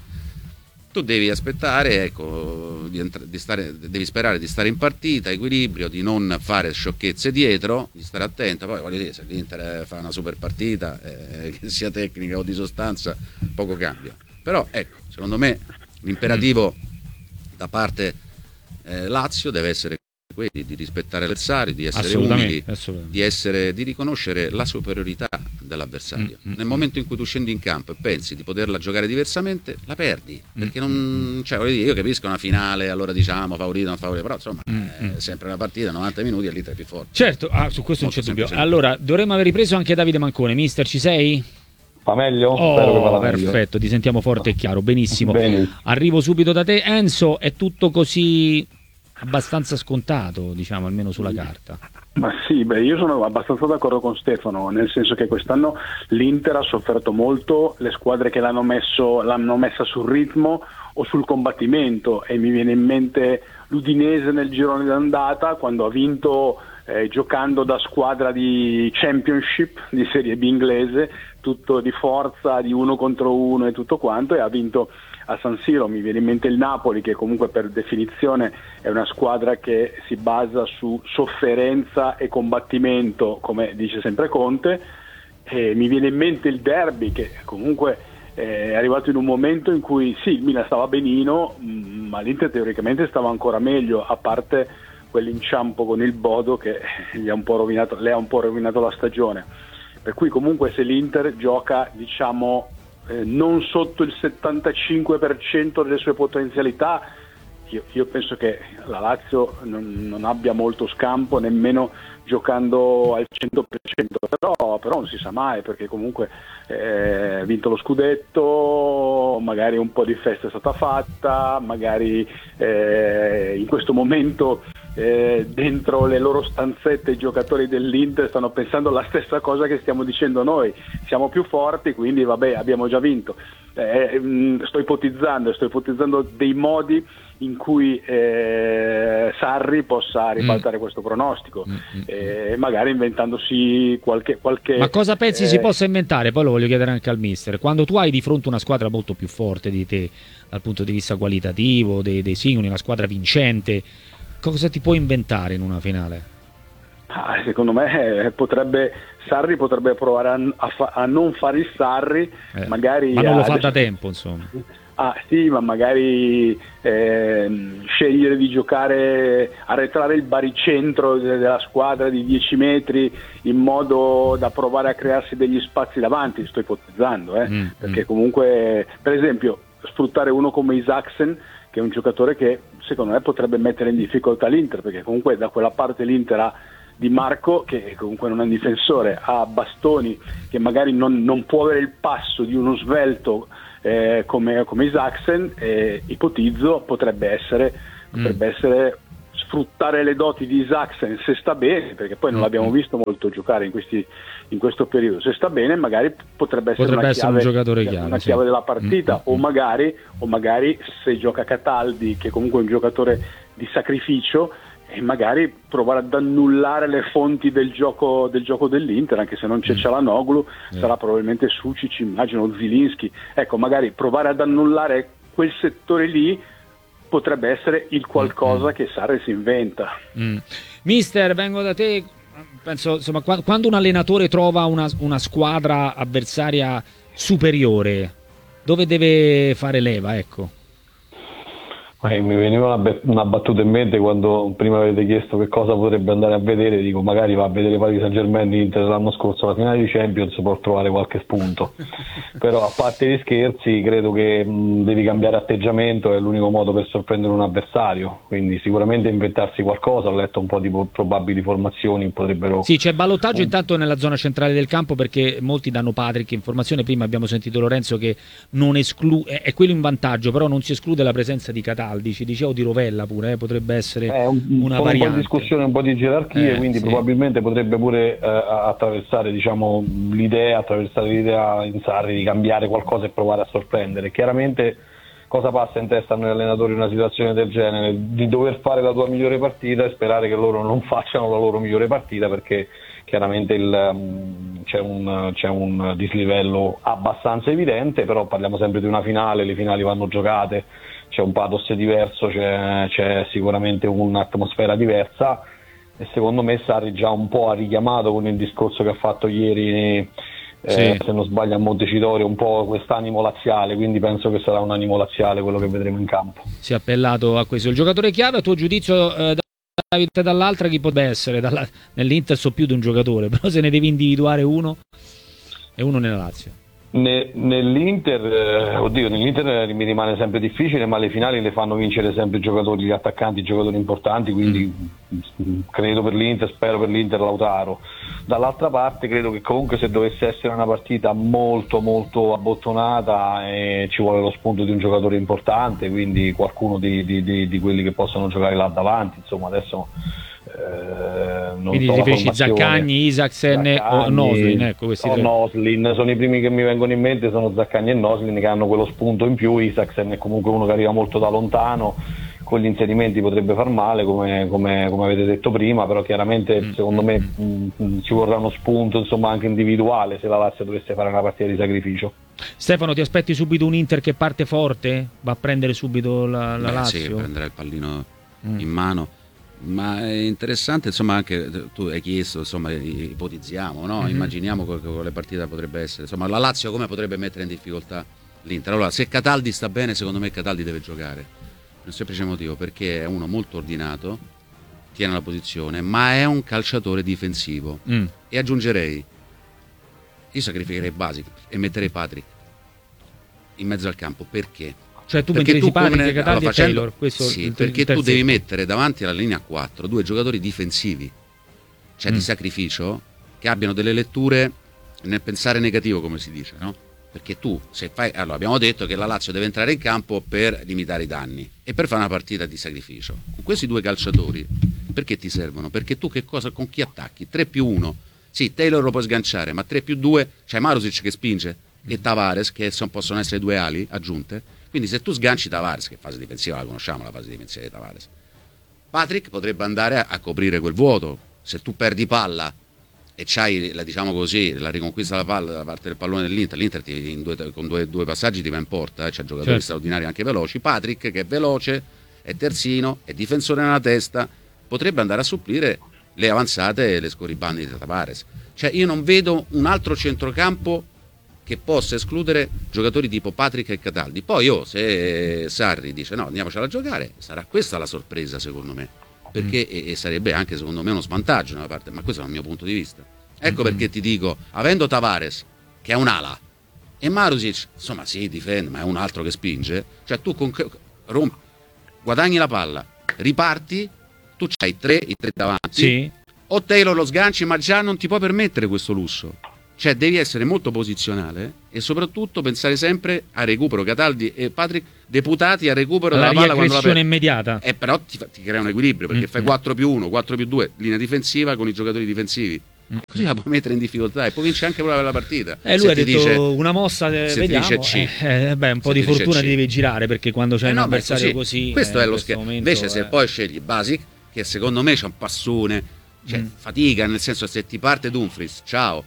Tu devi aspettare, ecco, di, entra- di stare, devi sperare di stare in partita, equilibrio, di non fare sciocchezze dietro, di stare attento. Poi voglio dire, se l'Inter fa una super partita, eh, che sia tecnica o di sostanza, poco cambia. Però ecco, secondo me l'imperativo da parte eh, Lazio deve essere quello di rispettare l'avversario, di essere umili, di, essere, di riconoscere la superiorità dell'avversario. Mm-hmm. Nel momento in cui tu scendi in campo e pensi di poterla giocare diversamente, la perdi. Perché non, cioè, voglio dire, io capisco una finale, allora diciamo favorito, non favorito, però insomma mm-hmm. è sempre una partita, novanta minuti e l'Inter è più forte. Certo, ah, su questo Molto non c'è dubbio. Allora, dovremmo aver ripreso anche Davide Mancone. Mister, ci sei? Fa meglio? Oh, Spero che vada perfetto, meglio. Ti sentiamo forte e chiaro, benissimo. Bene. Arrivo subito da te. Enzo, è tutto così abbastanza scontato, diciamo, almeno sulla carta? Ma sì, beh, io sono abbastanza d'accordo con Stefano, nel senso che quest'anno l'Inter ha sofferto molto, le squadre che l'hanno messo l'hanno messa sul ritmo o sul combattimento, e mi viene in mente l'Udinese nel girone d'andata quando ha vinto eh, giocando da squadra di Championship, di Serie B inglese, tutto di forza, di uno contro uno e tutto quanto, e ha vinto a San Siro. Mi viene in mente il Napoli, che comunque per definizione è una squadra che si basa su sofferenza e combattimento, come dice sempre Conte, e mi viene in mente il derby, che comunque è arrivato in un momento in cui sì, il Milan stava benino, ma l'Inter teoricamente stava ancora meglio, a parte quell'inciampo con il Bodo che gli ha un po' rovinato, le ha un po' rovinato la stagione. Per cui comunque se l'Inter gioca, diciamo, eh, non sotto il settantacinque per cento delle sue potenzialità, io, io penso che la Lazio non, non abbia molto scampo, nemmeno giocando al cento per cento, però, però non si sa mai, perché comunque eh, ha vinto lo scudetto, magari un po' di festa è stata fatta, magari eh, in questo momento eh, dentro le loro stanzette i giocatori dell'Inter stanno pensando la stessa cosa che stiamo dicendo noi, siamo più forti, quindi vabbè, abbiamo già vinto. Eh, mh, sto ipotizzando, sto ipotizzando dei modi in cui eh, Sarri possa ribaltare mm. questo pronostico, mm. eh, magari inventandosi qualche, qualche ma cosa pensi eh... si possa inventare? Poi lo voglio chiedere anche al mister. Quando tu hai di fronte una squadra molto più forte di te dal punto di vista qualitativo, dei, dei singoli, una squadra vincente, cosa ti puoi inventare in una finale? Ah, secondo me potrebbe Sarri potrebbe provare a, a, fa, a non fare il Sarri, eh, magari ma non lo a, fa da tempo, insomma. Ah sì, ma magari eh, scegliere di giocare, arretrare il baricentro della squadra di dieci metri in modo da provare a crearsi degli spazi davanti, sto ipotizzando, eh? mm, perché mm. comunque, per esempio, sfruttare uno come Isaksen, che è un giocatore che secondo me potrebbe mettere in difficoltà l'Inter, perché comunque da quella parte l'Inter ha Di Marco, che comunque non è un difensore, ha Bastoni, che magari non, non può avere il passo di uno svelto eh, come, come Isaksen, eh, ipotizzo potrebbe essere, potrebbe mm. essere sfruttare le doti di Isaksen se sta bene, perché poi non mm. l'abbiamo visto molto giocare in, questi, in questo periodo, se sta bene magari potrebbe essere, potrebbe una, essere chiave, un giocatore chiave, una sì. chiave della partita, mm. o, magari, o magari se gioca Cataldi, che comunque è un giocatore di sacrificio, e magari provare ad annullare le fonti del gioco del gioco dell'Inter, anche se non c'è mm. Çalhanoğlu, yeah. sarà probabilmente Sucic, immagino, Zilinski, ecco, magari provare ad annullare quel settore lì potrebbe essere il qualcosa mm. che Sarri si inventa. mm. Mister, vengo da te, penso, insomma, quando un allenatore trova una, una squadra avversaria superiore, dove deve fare leva, ecco? Eh, mi veniva una, una battuta in mente quando prima avete chiesto che cosa potrebbe andare a vedere, dico magari va a vedere Paris Saint-Germain Inter l'anno scorso alla finale di Champions, può trovare qualche spunto. Però a parte gli scherzi credo che mh, devi cambiare atteggiamento, è l'unico modo per sorprendere un avversario, quindi sicuramente inventarsi qualcosa. Ho letto un po' di po- probabili formazioni, potrebbero... Sì, c'è ballottaggio um... intanto nella zona centrale del campo, perché molti danno Patrick informazione, prima abbiamo sentito Lorenzo che non esclude, è, è quello in vantaggio, però non si esclude la presenza di Cataldi. Ci dicevo di Rovella pure, eh, potrebbe essere eh, un, una variante. Un po' di discussione, un po' di gerarchie, eh, quindi sì. probabilmente potrebbe pure eh, attraversare, diciamo, l'idea, attraversare l'idea in Sarri di cambiare qualcosa e provare a sorprendere. Chiaramente cosa passa in testa a noi allenatori in una situazione del genere? Di dover fare la tua migliore partita e sperare che loro non facciano la loro migliore partita, perché chiaramente il, um, c'è, un, c'è un dislivello abbastanza evidente, però parliamo sempre di una finale, le finali vanno giocate, c'è un pathos diverso, c'è, c'è sicuramente un'atmosfera diversa, e secondo me Sarri già un po' ha richiamato con il discorso che ha fatto ieri, eh, sì. se non sbaglio a Montecitorio, un po' quest'animo laziale, quindi penso che sarà un animo laziale quello che vedremo in campo. Si è appellato a questo. Il giocatore chiave, a tuo giudizio, eh, da dall'altra chi potrebbe essere? Dalla... Nell'Inter so più di un giocatore, però se ne devi individuare uno, e uno nella Lazio. Ne, nell'Inter, eh, oddio, nell'Inter mi rimane sempre difficile, ma le finali le fanno vincere sempre i giocatori, gli attaccanti, i giocatori importanti, quindi mm. credo per l'Inter, spero per l'Inter Lautaro. Dall'altra parte credo che comunque se dovesse essere una partita molto molto abbottonata eh, ci vuole lo spunto di un giocatore importante, quindi qualcuno di, di, di, di quelli che possono giocare là davanti, insomma adesso Eh, non quindi so riferisci Zaccagni, Isaksen o Noslin, ecco, questi o tre. Noslin sono i primi che mi vengono in mente, sono Zaccagni e Noslin, che hanno quello spunto in più. Isaksen è comunque uno che arriva molto da lontano, con gli inserimenti potrebbe far male, come, come, come avete detto prima, però chiaramente mm. secondo me mm, mm, ci vorrà uno spunto, insomma, anche individuale, se la Lazio dovesse fare una partita di sacrificio. Stefano, ti aspetti subito un Inter che parte forte? Va a prendere subito la, la Beh, Lazio? Sì, prenderà il pallino mm. in mano. Ma è interessante, insomma, anche tu hai chiesto, insomma, ipotizziamo, no? Mm-hmm. Immaginiamo che quale partita potrebbe essere. Insomma, la Lazio come potrebbe mettere in difficoltà l'Inter? Allora, se Cataldi sta bene, secondo me Cataldi deve giocare. Per un semplice motivo, perché è uno molto ordinato, tiene la posizione, ma è un calciatore difensivo. Mm. E aggiungerei, io sacrificherei Basic e metterei Patrick in mezzo al campo. Perché? Cioè tu metteresti Patrick, ne... Cataldi allora, facendo... e Taylor, questo sì, il, perché il tu devi mettere davanti alla linea quattro due giocatori difensivi, cioè mm. di sacrificio, che abbiano delle letture nel pensare negativo, come si dice, no? Perché tu, se fai, allora abbiamo detto che la Lazio deve entrare in campo per limitare i danni e per fare una partita di sacrificio. Con questi due calciatori, perché ti servono? Perché tu che cosa, con chi attacchi? tre più uno, sì, Taylor lo puoi sganciare, ma tre più due, c'è Marusic che spinge e Tavares, che sono, possono essere due ali aggiunte. Quindi se tu sganci Tavares, che fase difensiva la conosciamo, la fase difensiva di Tavares, Patrick potrebbe andare a, a coprire quel vuoto. Se tu perdi palla e c'hai, la, diciamo così, la riconquista della palla da parte del pallone dell'Inter, l'Inter ti, in due, con due, due passaggi ti va in porta, eh, c'ha giocatori certo. straordinari anche veloci. Patrick, che è veloce, è terzino, è difensore nella testa, potrebbe andare a supplire le avanzate e le scorribande di Tavares. Cioè io non vedo un altro centrocampo che possa escludere giocatori tipo Patrick e Cataldi. Poi oh, se Sarri dice no, andiamocela a giocare, sarà questa la sorpresa secondo me, perché mm. e, e sarebbe anche secondo me uno svantaggio da una parte, ma questo è il mio punto di vista. Ecco mm-hmm. perché ti dico, avendo Tavares che è un'ala e Marusic, insomma sì, difende, ma è un altro che spinge, cioè tu con Roma guadagni la palla, riparti, tu c'hai tre, i tre davanti, sì. o Taylor lo sganci, ma già non ti puoi permettere questo lusso. Cioè devi essere molto posizionale e soprattutto pensare sempre a recupero. Cataldi e Patrick deputati a recupero la della palla quando la per... immediata. Eh, però ti, ti crea un equilibrio perché mm-hmm. fai quattro più uno, quattro più due, linea difensiva con i giocatori difensivi. Mm-hmm. Così la puoi mettere in difficoltà e poi vince anche proprio la partita. Eh, lui se ha detto dice, una mossa, eh, vediamo. C, eh, eh, beh, un po' di fortuna ti devi girare perché quando c'è eh un no, avversario così, così. Questo eh, è lo scherzo. Invece, se eh... poi scegli Basic, che secondo me c'è un passone, cioè mm. fatica, nel senso se ti parte Dumfries, ciao.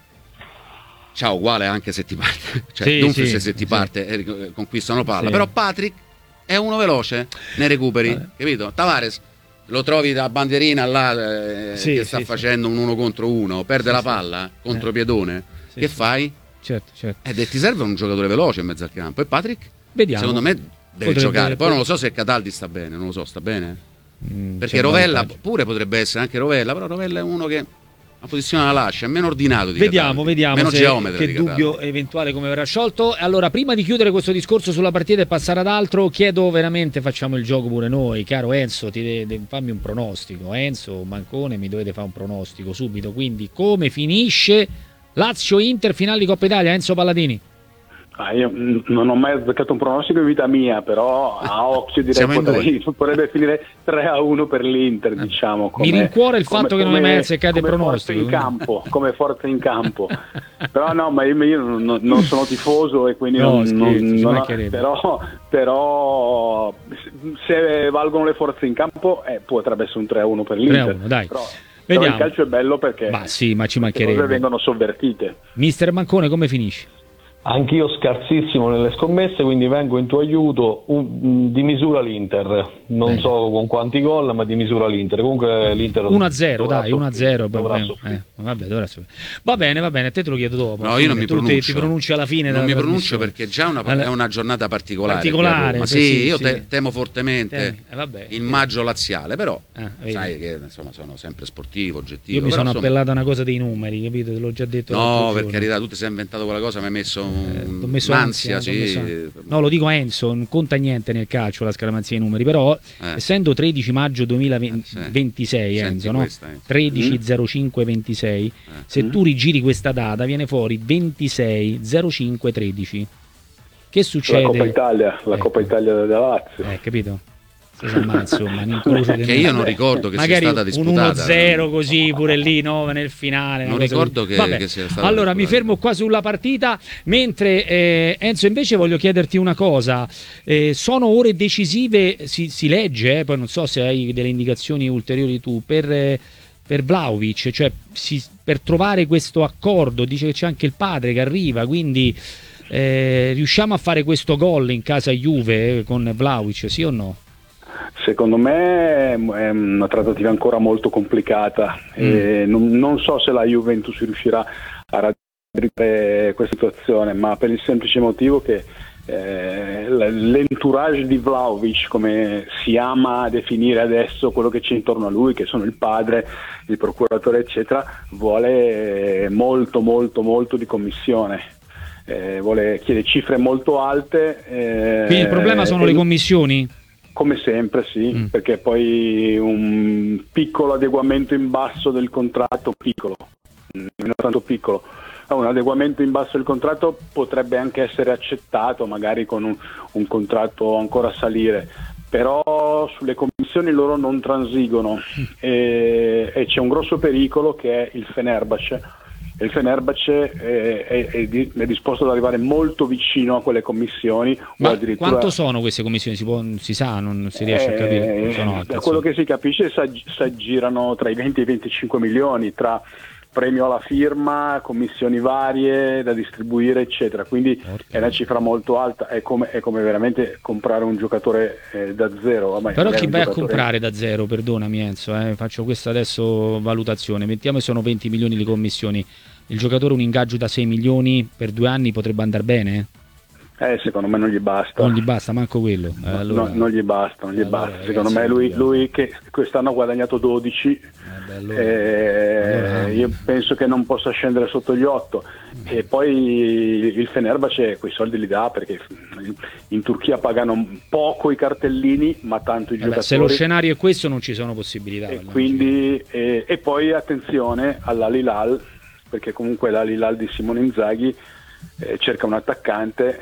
Ciao, uguale anche se ti parte, cioè sì, Dumfries sì, se ti sì. parte eh, conquistano palla, sì. Però Patrick è uno veloce nei recuperi, Vabbè. capito? Tavares lo trovi da bandierina là eh, sì, che sta sì, facendo sì. un uno contro uno, perde sì, la sì. palla contro eh. piedone, sì, che sì. fai? Certo, certo. Ed eh, ti serve un giocatore veloce in mezzo al campo e Patrick, Vediamo. secondo me deve Potrebbe, giocare, poi pot- non lo so se Cataldi sta bene, non lo so, sta bene? Mm, Perché Rovella pure potrebbe essere anche Rovella, però Rovella è uno che la posizione la lascia, è meno ordinato di Vediamo, Cataldi, vediamo meno se, geometra che di dubbio Cataldi. eventuale come verrà sciolto. Allora, prima di chiudere questo discorso sulla partita e passare ad altro, chiedo veramente, facciamo il gioco pure noi, caro Enzo, ti de- de- fammi un pronostico. Enzo, Mancone, mi dovete fare un pronostico subito. Quindi, come finisce Lazio-Inter finale di Coppa Italia? Enzo Palladini. Ah, io non ho mai azzeccato un pronostico in vita mia, però a occhio direi potrei, potrebbe finire tre a uno per l'Inter, diciamo. Come, Mi rincuora il come, fatto che come, non hai mai azzeccato il pronostico. Forza in campo, come forza in campo. Però no, ma io, io non, non sono tifoso e quindi no, non, scherzo, non, non ho, però, però se valgono le forze in campo eh, potrebbe essere un tre a uno per l'Inter. tre a uno, dai. Però, Vediamo. però il calcio è bello perché ma sì, ma ci le mancherebbe. cose vengono sovvertite. Mister Mancone, come finisce? Anch'io scarsissimo nelle scommesse, quindi vengo in tuo aiuto, un, di misura l'Inter, non Bene. so con quanti gol, ma di misura l'Inter. Comunque l'Inter uno a zero, dai, uno a zero. Eh, vabbè, va bene, va bene, a te te lo chiedo dopo. No, io non mi tu pronuncio. Ti, ti pronunci alla fine. Non mi pronuncio perché già una, è una giornata particolare. Particolare, ma sì, sì, io sì. Te, temo fortemente eh, vabbè, il maggio laziale, però eh, sai che insomma sono sempre sportivo, oggettivo. Io mi però, sono insomma... appellato a una cosa dei numeri, capito? Te l'ho già detto. No, per carità, tu ti sei inventato quella cosa, mi hai messo un... eh, messo ansia, ansia, sì. messo... No, lo dico a Enzo, non conta niente nel calcio la scaramanzia dei numeri, però eh. essendo tredici maggio duemilaventisei, eh, sì. Enzo, no? Questa, eh. tredici zero cinque ventisei, eh. se mm. tu rigiri questa data viene fuori ventisei zero cinque tredici. Che succede? La Coppa Italia, la eh. Coppa Italia della Lazio. Eh, capito? Ma insomma, che io non ricordo che magari sia stata disputata un uno zero così pure lì no, nel finale non ricordo che, che sia stata allora disputata. Mi fermo qua sulla partita mentre eh, Enzo invece voglio chiederti una cosa, eh, sono ore decisive, si, si legge eh, poi non so se hai delle indicazioni ulteriori tu per, eh, per Vlahovic, cioè si, per trovare questo accordo, dice che c'è anche il padre che arriva, quindi eh, riusciamo a fare questo gol in casa Juve eh, con Vlahovic, sì o no? Secondo me è una trattativa ancora molto complicata mm. e non, non so se la Juventus riuscirà a raggiungere questa situazione, ma per il semplice motivo che eh, l'entourage di Vlahovic, come si ama definire adesso quello che c'è intorno a lui, che sono il padre, il procuratore eccetera, vuole molto molto molto di commissione. Eh, vuole chiede cifre molto alte. Eh, Quindi il problema sono le commissioni? Come sempre sì, mm. perché poi un piccolo adeguamento in basso del contratto, piccolo, non tanto piccolo, un adeguamento in basso del contratto potrebbe anche essere accettato magari con un, un contratto ancora a salire, però sulle commissioni loro non transigono mm. e, e c'è un grosso pericolo che è il Fenerbahce. Il Fenerbahce è, è, è, è disposto ad arrivare molto vicino a quelle commissioni. Ma o addirittura... quanto sono queste commissioni? Si, può, si sa, non si riesce eh, a capire? Sono da quello che si capisce si aggirano tra i venti e i venticinque milioni tra, premio alla firma, commissioni varie da distribuire, eccetera, quindi è una cifra molto alta, è come, è come veramente comprare un giocatore eh, da zero. Vabbè, però chi vai giocatore... a comprare da zero, perdonami Enzo, eh, faccio questa adesso valutazione, mettiamo che sono venti milioni di commissioni, il giocatore un ingaggio da sei milioni per due anni potrebbe andare bene? Eh, secondo me non gli basta. Non gli basta, manco quello. Eh, allora... no, non gli basta, non gli allora, basta. ragazzi, secondo me lui, lui che quest'anno ha guadagnato dodici, eh beh, allora... Eh, allora... io penso che non possa scendere sotto gli otto. E poi il Fenerbahce quei soldi li dà, perché in Turchia pagano poco i cartellini, ma tanto i eh giocatori. Beh, se lo scenario è questo non ci sono possibilità. E, quindi, e, e poi attenzione all'Al Hilal, perché comunque l'Al Hilal di Simone Inzaghi eh, cerca un attaccante,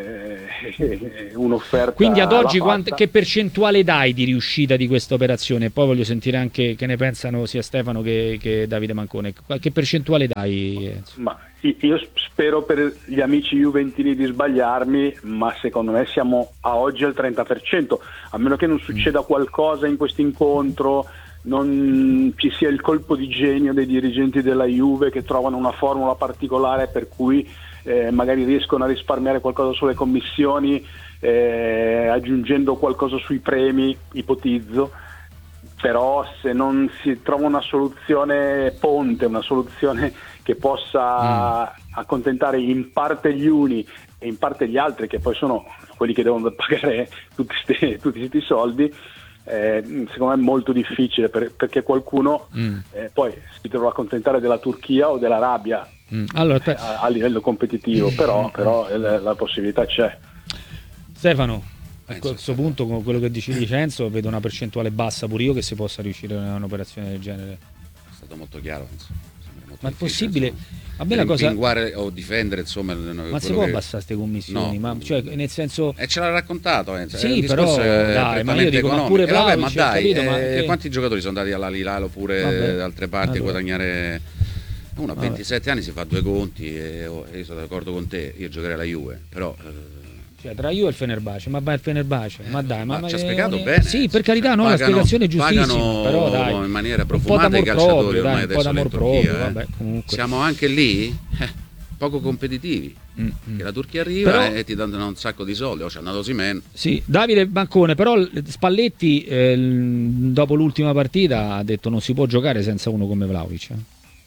eh, un'offerta. Quindi ad oggi quant- che percentuale dai di riuscita di questa operazione? Poi voglio sentire anche che ne pensano sia Stefano che, che Davide Mancone. Che percentuale dai? Ma io spero per gli amici juventini di sbagliarmi, ma secondo me siamo a oggi al trenta per cento, a meno che non succeda qualcosa in questo incontro, non ci sia il colpo di genio dei dirigenti della Juve che trovano una formula particolare per cui eh, magari riescono a risparmiare qualcosa sulle commissioni, eh, aggiungendo qualcosa sui premi, ipotizzo. Però se non si trova una soluzione ponte, una soluzione che possa mm. accontentare in parte gli uni e in parte gli altri, che poi sono quelli che devono pagare tutti questi tutti questi soldi, eh, secondo me è molto difficile, per, perché qualcuno mm. eh, poi si dovrà accontentare della Turchia o dell'Arabia mm. allora, per... a, a livello competitivo, però, però la, la possibilità c'è. Stefano, a questo punto, con quello che dici Vincenzo, vedo una percentuale bassa pure io che si possa riuscire a un'operazione del genere. È stato molto chiaro, molto ma è possibile? Insomma, a me la cosa o difendere, insomma, ma si può che... abbassare queste commissioni? No. Ma cioè, nel senso, e ce l'ha raccontato, eh. Sì, è però dai, ma io dico, ma pure Vlahovic, eh, vabbè, ma dai, capito, eh, ma che... quanti giocatori sono andati all'Al Hilal oppure vabbè. da altre parti allora. a guadagnare? Uno a ventisette vabbè. anni si fa due conti e oh, io sono d'accordo con te, io giocherei alla Juve, però eh... cioè tra io e il Fenerbahce, ma va il Fenerbahce, ma dai, ma, ma ci ha eh, spiegato eh, bene. Sì, per carità, cioè, no, pagano, la spiegazione è giustissima, pagano però dai, in maniera profumata i calciatori proprio, ormai dai, adesso in Turchia, proprio, eh. vabbè, comunque. Siamo anche lì eh, poco competitivi. Mm-hmm. Che la Turchia arriva però, e ti danno un sacco di soldi, oh, c'è andato Osimhen. Sì, Davide Bancone, però Spalletti eh, dopo l'ultima partita ha detto non si può giocare senza uno come Vlahovic. Eh.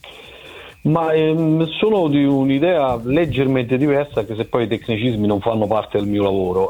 Ma ehm, sono di un'idea leggermente diversa, anche se poi i tecnicismi non fanno parte del mio lavoro.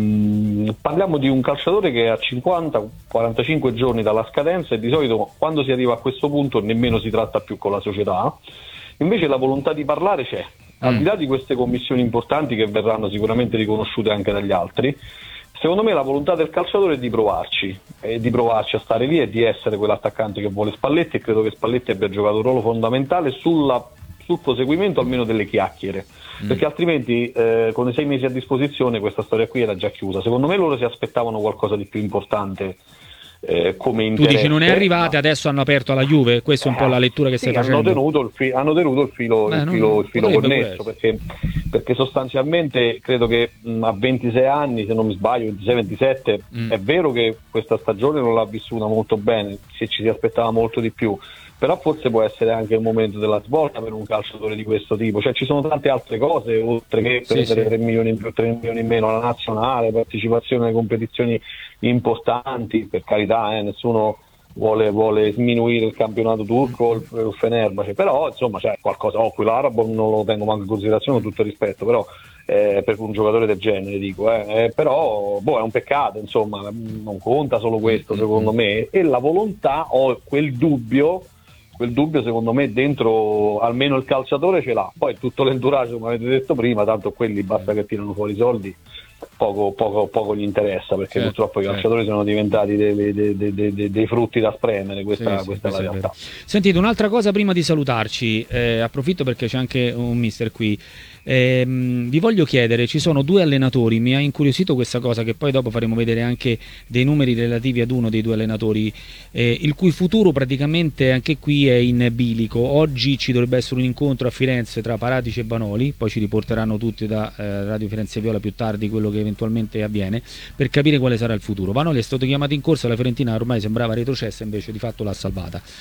Ehm, parliamo di un calciatore che ha cinquanta quarantacinque giorni dalla scadenza e di solito quando si arriva a questo punto nemmeno si tratta più con la società. Invece la volontà di parlare c'è, al di là di queste commissioni importanti che verranno sicuramente riconosciute anche dagli altri. Secondo me la volontà del calciatore è di provarci, è di provarci a stare lì e di essere quell'attaccante che vuole Spalletti, e credo che Spalletti abbia giocato un ruolo fondamentale sulla, sul proseguimento almeno delle chiacchiere, mm. perché altrimenti eh, con i sei mesi a disposizione questa storia qui era già chiusa. Secondo me loro si aspettavano qualcosa di più importante. Eh, come tu dici non è arrivata, ma... adesso hanno aperto alla Juve, questa è un eh, po' la lettura che sì, stai facendo. Hanno tenuto il, fi- hanno tenuto il filo, Beh, il filo, il filo connesso, perché, perché sostanzialmente credo che mh, a ventisei anni, se non mi sbaglio, ventisei ventisette, mm. è vero che questa stagione non l'ha vissuta molto bene, se ci si aspettava molto di più, però forse può essere anche il momento della svolta per un calciatore di questo tipo. Cioè ci sono tante altre cose, oltre che sì, prendere sì. tre milioni in più, tre milioni in meno, la nazionale, partecipazione alle competizioni importanti, per carità, eh, nessuno vuole, vuole sminuire il campionato turco o il, il Fenerbahce, però insomma c'è qualcosa, oh, quello arabo non lo tengo manco in considerazione, con tutto il rispetto, però eh, per un giocatore del genere dico, eh, eh, però boh, è un peccato, insomma, non conta solo questo secondo me, e la volontà o quel dubbio quel dubbio secondo me dentro almeno il calciatore ce l'ha, poi tutto l'entourage come avete detto prima, tanto quelli basta che tirano fuori i soldi, poco, poco, poco gli interessa, perché certo, purtroppo certo. i calciatori sono diventati dei, dei, dei, dei, dei frutti da spremere, questa, sì, questa sì, è la realtà. Sentite, un'altra cosa prima di salutarci, eh, approfitto perché c'è anche un mister qui. Eh, vi voglio chiedere, ci sono due allenatori, mi ha incuriosito questa cosa, che poi dopo faremo vedere anche dei numeri relativi ad uno dei due allenatori, eh, il cui futuro praticamente anche qui è in bilico. Oggi ci dovrebbe essere un incontro a Firenze tra Paratici e Vanoli, poi ci riporteranno tutti da eh, Radio Firenze Viola più tardi quello che eventualmente avviene, per capire quale sarà il futuro. Vanoli è stato chiamato in corsa, la Fiorentina ormai sembrava retrocessa, invece di fatto l'ha salvata.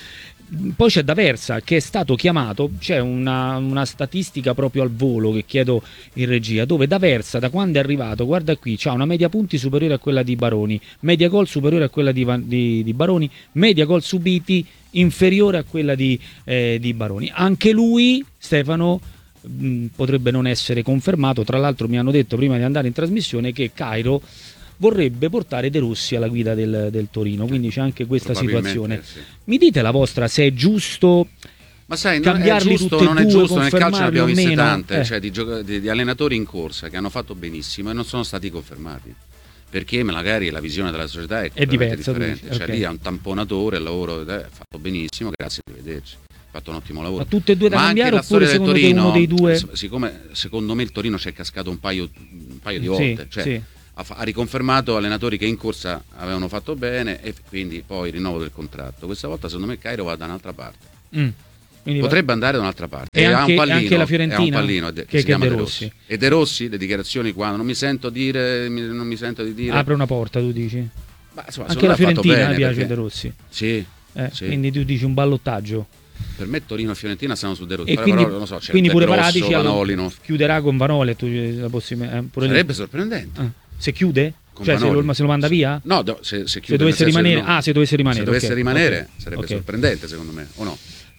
Poi c'è D'Aversa che è stato chiamato, c'è una, una statistica proprio al volo che chiedo in regia, dove D'Aversa da quando è arrivato, guarda qui, c'ha una media punti superiore a quella di Baroni, media gol superiore a quella di, di, di Baroni, media gol subiti inferiore a quella di, eh, di Baroni. Anche lui, Stefano, mh, potrebbe non essere confermato. Tra l'altro mi hanno detto prima di andare in trasmissione che Cairo vorrebbe portare De Rossi alla guida del, del Torino, quindi c'è anche questa situazione. Sì. Mi dite la vostra, se è giusto? Ma sai, cambiarli è giusto, tutte non è due, giusto, nel calcio ne abbiamo viste meno, tante, eh. cioè di, di, di allenatori in corsa che hanno fatto benissimo e non sono stati confermati. Perché magari la visione della società è, è diversa, differente. Dici, cioè okay. Lì è un tamponatore, il lavoro ha eh, fatto benissimo, grazie, arrivederci. Ha fatto un ottimo lavoro. Ma tutte e due da Ma cambiare anche oppure secondo te uno dei due? Siccome secondo me il Torino c'è cascato un paio, un paio di volte, sì, cioè, sì. ha, ha riconfermato allenatori che in corsa avevano fatto bene e quindi poi rinnovo del contratto. Questa volta secondo me Cairo va da un'altra parte. Mm. Potrebbe andare da un'altra parte. E, e anche, ha un pallino, anche la Fiorentina, ha un pallino che, che, che si chiama De Rossi. Rossi. E De Rossi, le dichiarazioni quando non mi sento dire, non mi sento di dire. Apre una porta, tu dici. Ma, insomma, anche la Fiorentina piace perché... De Rossi. Sì, eh, sì. Quindi tu dici un ballottaggio. Per me Torino e Fiorentina stanno su De Rossi. E però, quindi, però, non so, c'è quindi pure Grosso, Paratici Vanoli, no? chiuderà con Vanoli. Tu, la possibilità, pure Sarebbe lì. sorprendente. Ah. Se chiude? Con cioè se lo, se lo manda via? No, no se, se, chiude, se dovesse rimanere. No. Ah, se dovesse rimanere. Se dovesse okay. rimanere okay. sarebbe okay. sorprendente secondo me, o no?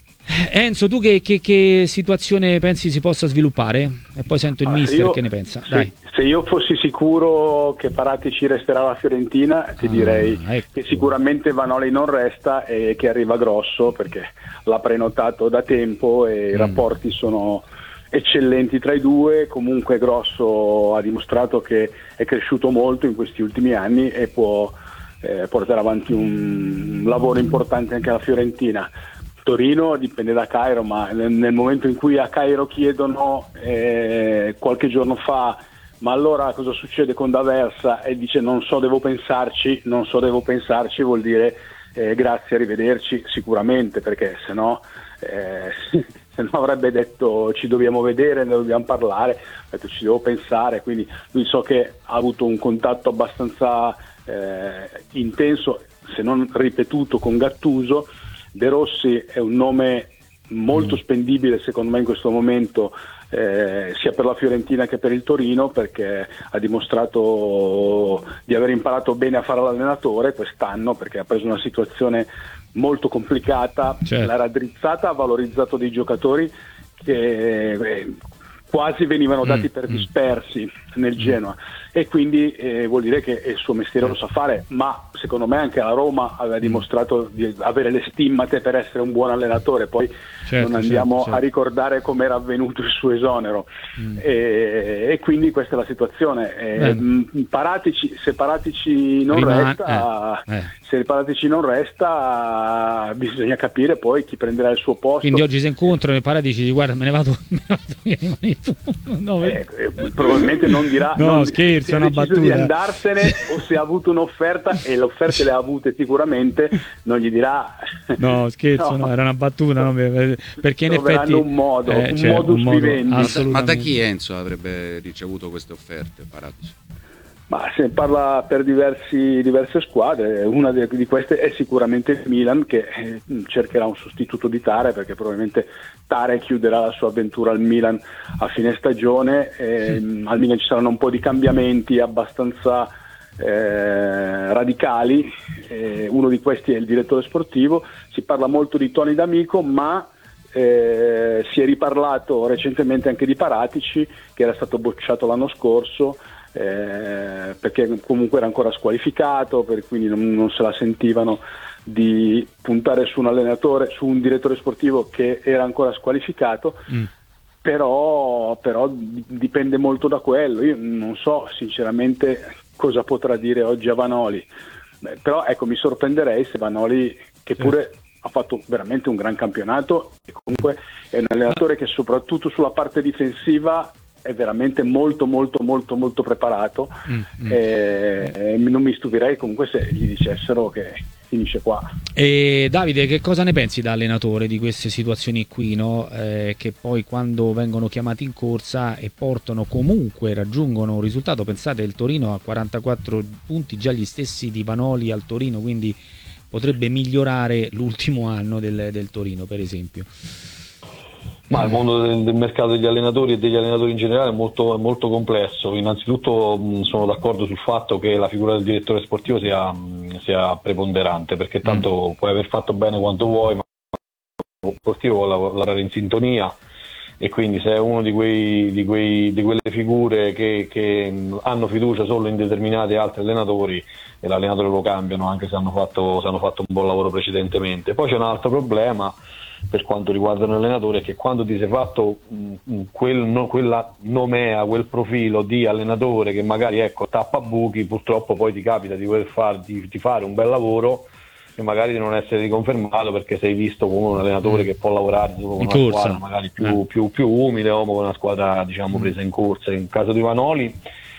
Enzo, tu che, che, che situazione pensi si possa sviluppare? E poi sento il ah, mister io, che ne pensa. Se, Dai. se io fossi sicuro che Paratici resterà alla Fiorentina, ti ah, direi ecco. che sicuramente Vanoli non resta e che arriva Grosso, perché l'ha prenotato da tempo e mm. i rapporti sono eccellenti tra i due. Comunque Grosso ha dimostrato che è cresciuto molto in questi ultimi anni e può eh, portare avanti un lavoro importante anche alla Fiorentina. Torino dipende da Cairo, ma nel momento in cui a Cairo chiedono eh, qualche giorno fa ma allora cosa succede con D'Aversa e dice non so, devo pensarci, non so, devo pensarci, vuol dire eh, grazie, arrivederci, sicuramente, perché se no eh, se no avrebbe detto ci dobbiamo vedere, ne dobbiamo parlare, ha detto ci devo pensare, quindi lui so che ha avuto un contatto abbastanza eh, intenso, se non ripetuto, con Gattuso. De Rossi è un nome molto spendibile secondo me in questo momento, eh, sia per la Fiorentina che per il Torino, perché ha dimostrato di aver imparato bene a fare l'allenatore quest'anno, perché ha preso una situazione molto complicata, certo. l'ha raddrizzata, ha valorizzato dei giocatori che eh, quasi venivano dati mm, per dispersi mm. nel Genoa e quindi eh, vuol dire che il suo mestiere lo sa fare, ma secondo me anche la Roma aveva dimostrato di avere le stimmate per essere un buon allenatore. Poi certo, non andiamo certo, certo. a ricordare come era avvenuto il suo esonero mm. e, e quindi questa è la situazione. eh, Paratici, se Paratici non Rimane, resta eh, eh. se Paratici non resta bisogna capire poi chi prenderà il suo posto. Quindi oggi si incontrano e Paratici dice guarda me ne vado, me ne vado via, rimani tu. No, eh, eh, probabilmente non dirà no non, scherzo, è una battuta di andarsene o se ha avuto un'offerta e le offerte le ha avute sicuramente, non gli dirà no scherzo, no, no era una battuta, no, perché in effetti un modo, eh, un cioè, modus un modo, vivendi. Ma da chi Enzo avrebbe ricevuto queste offerte, Paratici? Ma se ne parla per diversi, diverse squadre, una di, di queste è sicuramente il Milan, che eh, cercherà un sostituto di Tare, perché probabilmente Tare chiuderà la sua avventura al Milan a fine stagione. eh, sì. Al Milan ci saranno un po' di cambiamenti abbastanza eh, radicali, eh, uno di questi è il direttore sportivo. Si parla molto di Tony D'Amico, ma eh, si è riparlato recentemente anche di Paratici, che era stato bocciato l'anno scorso, Eh, perché comunque era ancora squalificato, per quindi non, non se la sentivano di puntare su un allenatore, su un direttore sportivo che era ancora squalificato. mm. però, però dipende molto da quello. Io non so sinceramente cosa potrà dire oggi a Vanoli. Beh, però ecco, mi sorprenderei se Vanoli, che pure sì. ha fatto veramente un gran campionato e comunque è un allenatore che soprattutto sulla parte difensiva è veramente molto molto molto molto preparato. mm, mm. E, e non mi stupirei comunque se gli dicessero che finisce qua. E Davide, che cosa ne pensi da allenatore di queste situazioni qui, no? Eh, che poi quando vengono chiamati in corsa e portano comunque, raggiungono un risultato, pensate il Torino ha quarantaquattro punti, già gli stessi di Vanoli al Torino, quindi potrebbe migliorare l'ultimo anno del, del Torino, per esempio. Ma il mondo del, del mercato degli allenatori e degli allenatori in generale è molto, è molto complesso. Innanzitutto mh, sono d'accordo sul fatto che la figura del direttore sportivo sia, mh, sia preponderante, perché tanto mm. puoi aver fatto bene quanto vuoi, ma lo sportivo vuole lavorare in sintonia, e quindi se è uno di, quei, di, quei, di quelle figure che, che mh, hanno fiducia solo in determinati altri allenatori, e l'allenatore lo cambiano anche se hanno fatto, se hanno fatto un buon lavoro precedentemente. Poi c'è un altro problema per quanto riguarda un allenatore, che quando ti sei fatto mh, quel, no, quella nomea, quel profilo di allenatore che magari ecco tappa buchi, purtroppo poi ti capita di voler far, di, di fare un bel lavoro e magari di non essere riconfermato perché sei visto come un allenatore che può lavorare con una corsa. Squadra magari più, eh. più, più umile o con una squadra diciamo presa in corsa. In caso di Vanoli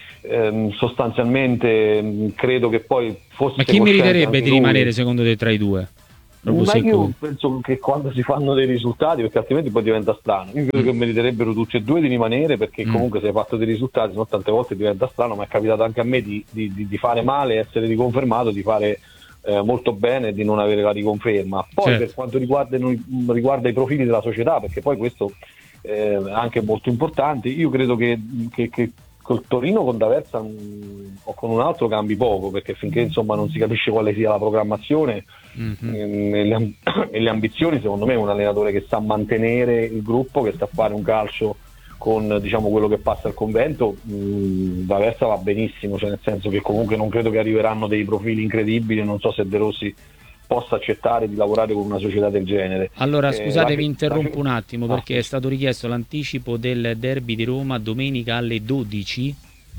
ehm, sostanzialmente mh, credo che poi fosse... Ma chi meriterebbe di lui rimanere secondo te tra i due? Ma io penso che quando si fanno dei risultati, perché altrimenti poi diventa strano, io credo mm. che meriterebbero tutti e due di rimanere, perché mm. comunque se hai fatto dei risultati, no, tante volte diventa strano, ma è capitato anche a me di, di, di fare male, essere riconfermato, di fare eh, molto bene e di non avere la riconferma. Poi certo. Per quanto riguarda, riguarda i profili della società, perché poi questo eh, è anche molto importante, io credo che, che, che col Torino con D'Aversa mh, o con un altro cambi poco, perché finché insomma non si capisce quale sia la programmazione mm-hmm. ehm, e, le, e le ambizioni, secondo me è un allenatore che sa mantenere il gruppo, che sa fare un calcio con diciamo quello che passa al convento. mh, D'Aversa va benissimo, cioè nel senso che comunque non credo che arriveranno dei profili incredibili, non so se De Rossi possa accettare di lavorare con una società del genere. Allora scusate, eh, vi interrompo la... un attimo perché ah. è stato richiesto l'anticipo del derby di Roma domenica alle dodici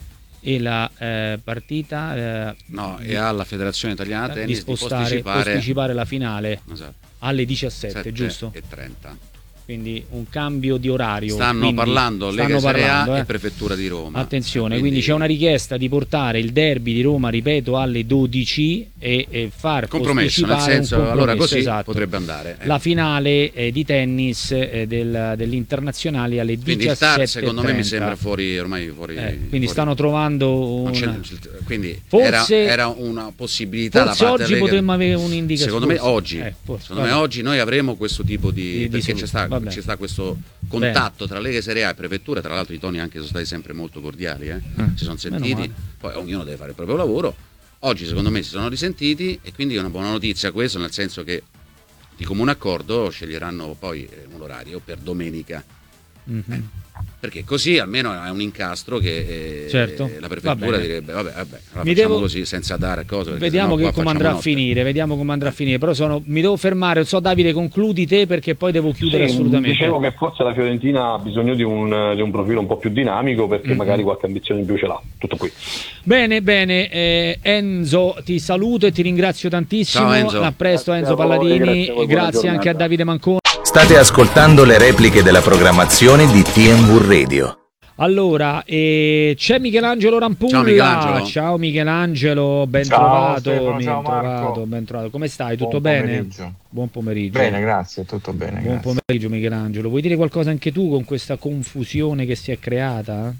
e la eh, partita eh, no, e alla Federazione Italiana Tennis di spostare, di posticipare... posticipare la finale esatto. alle diciassette, giusto? e trenta. Quindi un cambio di orario. Stanno parlando Lega Serie A eh. e Prefettura di Roma. Attenzione, quindi... quindi c'è una richiesta di portare il derby di Roma, ripeto, alle dodici e, e far compromesso, nel senso, compromesso, allora così esatto. potrebbe andare. Eh. La finale eh, di tennis eh, del, dell'internazionale alle quindi diciassette. Il T A R secondo me mi sembra fuori ormai fuori. Eh, quindi fuori. stanno trovando una... quindi forse, era, era una possibilità forse da parte oggi Lega. Potremmo avere un'indicazione. Secondo me oggi, eh, forse, secondo me oggi noi avremo questo tipo di, di perché di ci sta, vabbè. ci sta questo contatto Bene. Tra Lega Serie A e Prefettura, tra l'altro i toni anche sono stati sempre molto cordiali, eh? Eh, si sono sentiti, poi ognuno deve fare il proprio lavoro. Oggi secondo me si sono risentiti e quindi è una buona notizia questo, nel senso che di comune accordo sceglieranno poi un orario per domenica. Mm-hmm. Eh. Perché così almeno è un incastro che eh, certo. la prefettura direbbe vabbè, vabbè allora facciamo devo... così senza dare cose. Vediamo che come andrà a finire, vediamo come andrà a finire. Però sono, mi devo fermare, non so Davide, concludi te perché poi devo chiudere sì, assolutamente. Dicevo che forse la Fiorentina ha bisogno di un, di un profilo un po' più dinamico perché mm-hmm. magari qualche ambizione in più ce l'ha. Tutto qui. Bene, bene, eh, Enzo ti saluto e ti ringrazio tantissimo. Ciao, Enzo. A presto Enzo Palladini, grazie, voi, grazie anche a Davide Manconi. State ascoltando le repliche della programmazione di T M V Radio. Allora, eh, c'è Michelangelo Rampulla. Ciao Michelangelo. Ciao Michelangelo, ben ciao, trovato, Stefano, ben ciao trovato, ben trovato. Come stai? Tutto Buon bene? Pomeriggio. Buon pomeriggio. Bene, grazie, tutto bene. Buon grazie. pomeriggio Michelangelo. Vuoi dire qualcosa anche tu con questa confusione che si è creata?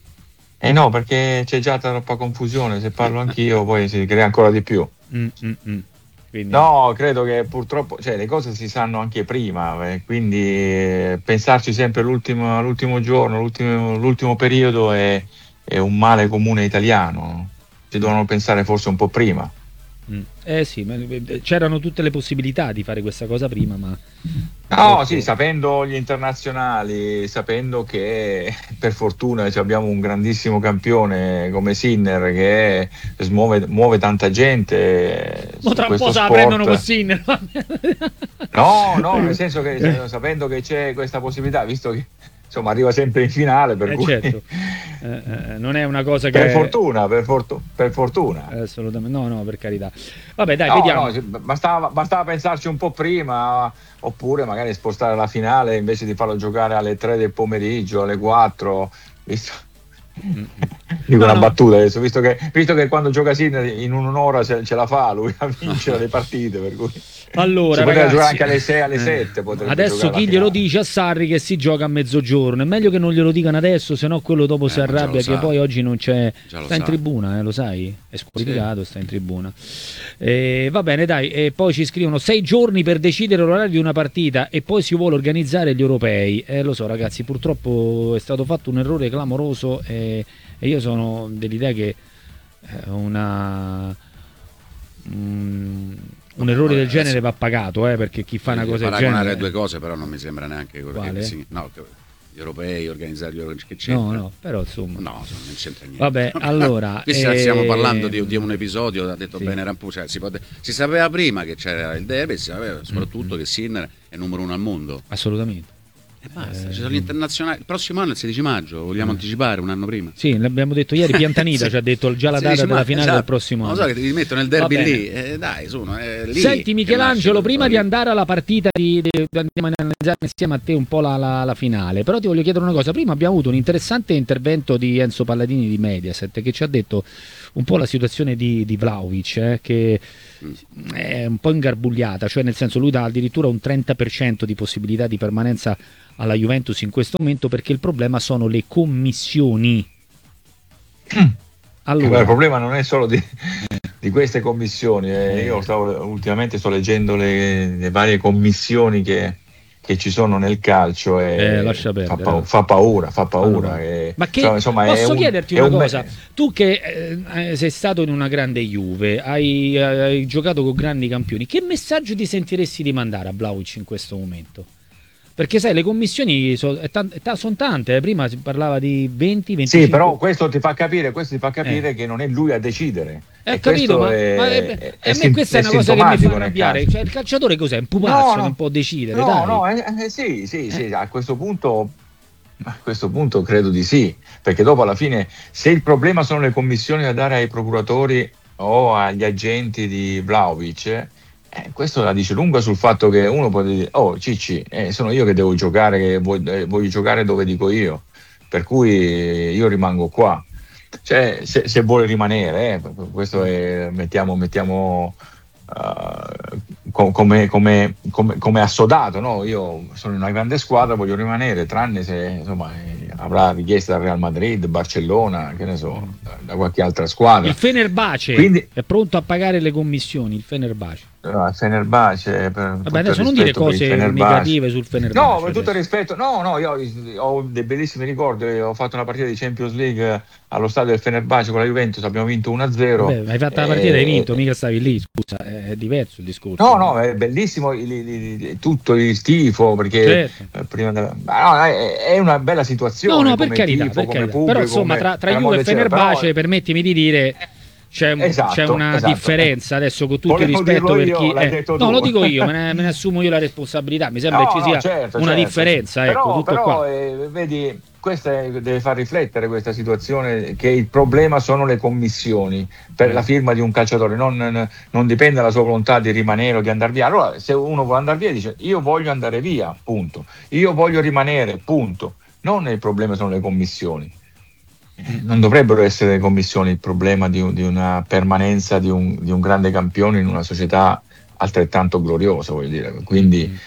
Eh no, perché c'è già troppa confusione, se parlo anch'io poi si crea ancora di più. Mm, mm, mm. Quindi... No, credo che purtroppo, cioè, le cose si sanno anche prima, eh, quindi eh, pensarci sempre l'ultimo, l'ultimo giorno, l'ultimo, l'ultimo periodo è, è un male comune italiano, ci devono pensare forse un po' prima. Mm. Eh sì, ma c'erano tutte le possibilità di fare questa cosa prima, ma... No, sì, sapendo gli internazionali, sapendo che per fortuna abbiamo un grandissimo campione come Sinner che smuove, muove tanta gente. Ma tra un po' se la prendono con Sinner. No, no, nel senso che sapendo che c'è questa possibilità, visto che insomma arriva sempre in finale, per eh, cui certo. eh, eh, non è una cosa che per fortuna, per, fortu- per fortuna assolutamente no, no, per carità. Vabbè, dai, no, vediamo. No, bastava, bastava pensarci un po' prima, oppure magari spostare la finale invece di farlo giocare alle tre del pomeriggio, alle quattro, visto? Dico no, una no. battuta adesso, visto che, visto che quando gioca Sinner in un'ora ce, ce la fa lui a vincere le partite, per cui Allora, si poteva ragazzi, giocare anche alle sei, alle eh, sette. Adesso chi glielo dice a Sarri che si gioca a mezzogiorno? È meglio che non glielo dicano adesso, se no quello dopo Eh, si ma già arrabbia lo che sa. poi oggi non c'è. Già lo Sta in sa. tribuna, eh, lo sai? È squalificato, sta in tribuna. Eh, va bene, dai. E poi ci scrivono sei giorni per decidere l'orario di una partita e poi si vuole organizzare gli europei. Eh, lo so, ragazzi, purtroppo è stato fatto un errore clamoroso e, e io sono dell'idea che eh, una. Mm, un errore del genere va pagato, eh, perché chi fa una cosa del paragonare genere. le due cose, però non mi sembra neanche quello Quale? che sì, no, che gli europei, organizzare gli europei, che c'entra? No, no, però insomma. No, non c'entra niente. Vabbè, allora. Qui eh, stiamo parlando di, di un episodio, ha detto sì. bene Rampù, cioè, si, pote- si sapeva prima che c'era il derby, e si sapeva soprattutto mm-hmm. che Sinner è numero uno al mondo. Assolutamente. E basta, ci sono gli internazionali. Il prossimo anno è il sedici maggio, vogliamo Mm. anticipare un anno prima? Sì, l'abbiamo detto ieri, Piantanita Sì. ci ha detto già la data sedici della maggio, finale esatto. del prossimo Non anno. so che ti mettono il derby Va bene. lì, eh, dai, sono eh, lì. Senti che Michelangelo, nasce prima tutto di lì. andare alla partita di, di, andiamo a analizzare insieme a te un po' la, la, la finale, però ti voglio chiedere una cosa. Prima abbiamo avuto un interessante intervento di Enzo Palladini di Mediaset che ci ha detto un po' la situazione di, di Vlahovic, eh, che è un po' ingarbugliata, cioè nel senso lui dà addirittura un trenta per cento di possibilità di permanenza alla Juventus in questo momento perché il problema sono le commissioni. Allora, il problema non è solo di, di queste commissioni, eh. Io stavo, ultimamente sto leggendo le, le varie commissioni che, che ci sono nel calcio e Eh, lascia fa, perdere. pa- fa paura, fa paura. Allora. E, Ma che, cioè, insomma, posso è un- chiederti è una un- cosa? Tu che eh, sei stato in una grande Juve, hai, hai giocato con grandi campioni, che messaggio ti sentiresti di mandare a Vlahovic in questo momento? Perché sai, le commissioni sono tante, eh. Prima si parlava di venti venticinque. Sì, però questo ti fa capire, questo ti fa capire che non è lui a decidere. Eh, E capito, ma, questo è- ma è- è a me sim- questa è, una cosa che mi sintomatico fa nel arrabbiare. calcio. Cioè, il calciatore cos'è? Un pupazzo, No, no. non può decidere, No, dai. no, eh, eh, sì, sì, sì, a questo punto a questo punto credo di sì, perché dopo alla fine se il problema sono le commissioni da dare ai procuratori o agli agenti di Vlahovic, eh, questo la dice lunga sul fatto che uno può dire oh Cicci, eh, sono io che devo giocare, che voglio, eh, voglio giocare dove dico io, per cui io rimango qua. Cioè, se, se vuole rimanere, eh, questo è, mettiamo, mettiamo uh, co- come, come, come, come assodato, no? Io sono in una grande squadra, voglio rimanere, tranne se insomma, eh, avrà richiesta dal Real Madrid, Barcellona, che ne so, da, da qualche altra squadra. Il Fenerbahce Quindi- è pronto a pagare le commissioni, il Fenerbahce. No, il Fenerbahce, per Vabbè, adesso non dire cose negative sul Fenerbahce. No, per tutto il adesso. rispetto, no, no, io ho dei bellissimi ricordi. Ho fatto una partita di Champions League allo stadio del Fenerbahce con la Juventus, abbiamo vinto uno a zero. Vabbè, hai fatto la partita e hai vinto, mica stavi lì, scusa, è diverso il discorso. No, no, è bellissimo il- il- il- tutto il tifo, perché Certo. eh, prima della- ma no, è, è una bella situazione. No, no, per come carità, tifo, per come carità. pubblico, Però insomma come- tra, tra per Juve e amor del cielo, Fenerbahce, però- permettimi di dire, c'è, un- Esatto, c'è una esatto. differenza adesso con tutto il Volevo rispetto dirlo per io, chi... l'hai eh, detto no, tu. lo dico io, me ne, me ne assumo io la responsabilità, mi sembra No, che ci no, sia certo, una certo. differenza, Però, ecco, tutto però, qua. eh, vedi, questa è- deve far riflettere questa situazione, che il problema sono le commissioni per la firma di un calciatore, non, non dipende dalla sua volontà di rimanere o di andare via. Allora, se uno vuole andare via, dice io voglio andare via, punto. Io voglio rimanere, punto. Non il problema sono le commissioni. Non dovrebbero essere le commissioni il problema di, un- di una permanenza di un, di un grande campione in una società altrettanto gloriosa, voglio dire. Quindi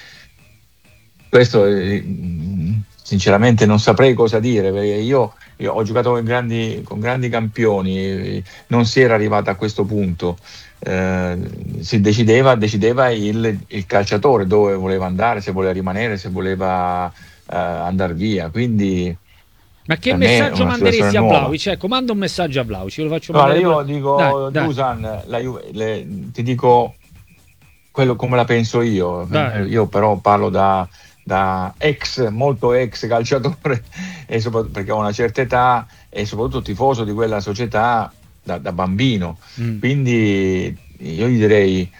questo eh, sinceramente non saprei cosa dire, perché io, io ho giocato con grandi, con grandi campioni, eh, non si era arrivato a questo punto. Eh, si decideva, decideva il, il calciatore dove voleva andare, se voleva rimanere, se voleva eh, andare via. Quindi Ma che per me è messaggio una manderesti situazione a nuova. Vlahovic? Ecco, manda un messaggio a Vlahovic, lo faccio Guarda, mandare io pure- dico, Dai, dai. Dusan, la Juve- le- ti dico quello come la penso io. Dai. Io però parlo da, da ex, molto ex calciatore, e soprattutto perché ho una certa età e soprattutto tifoso di quella società da, da bambino. Mm. Quindi io gli direi,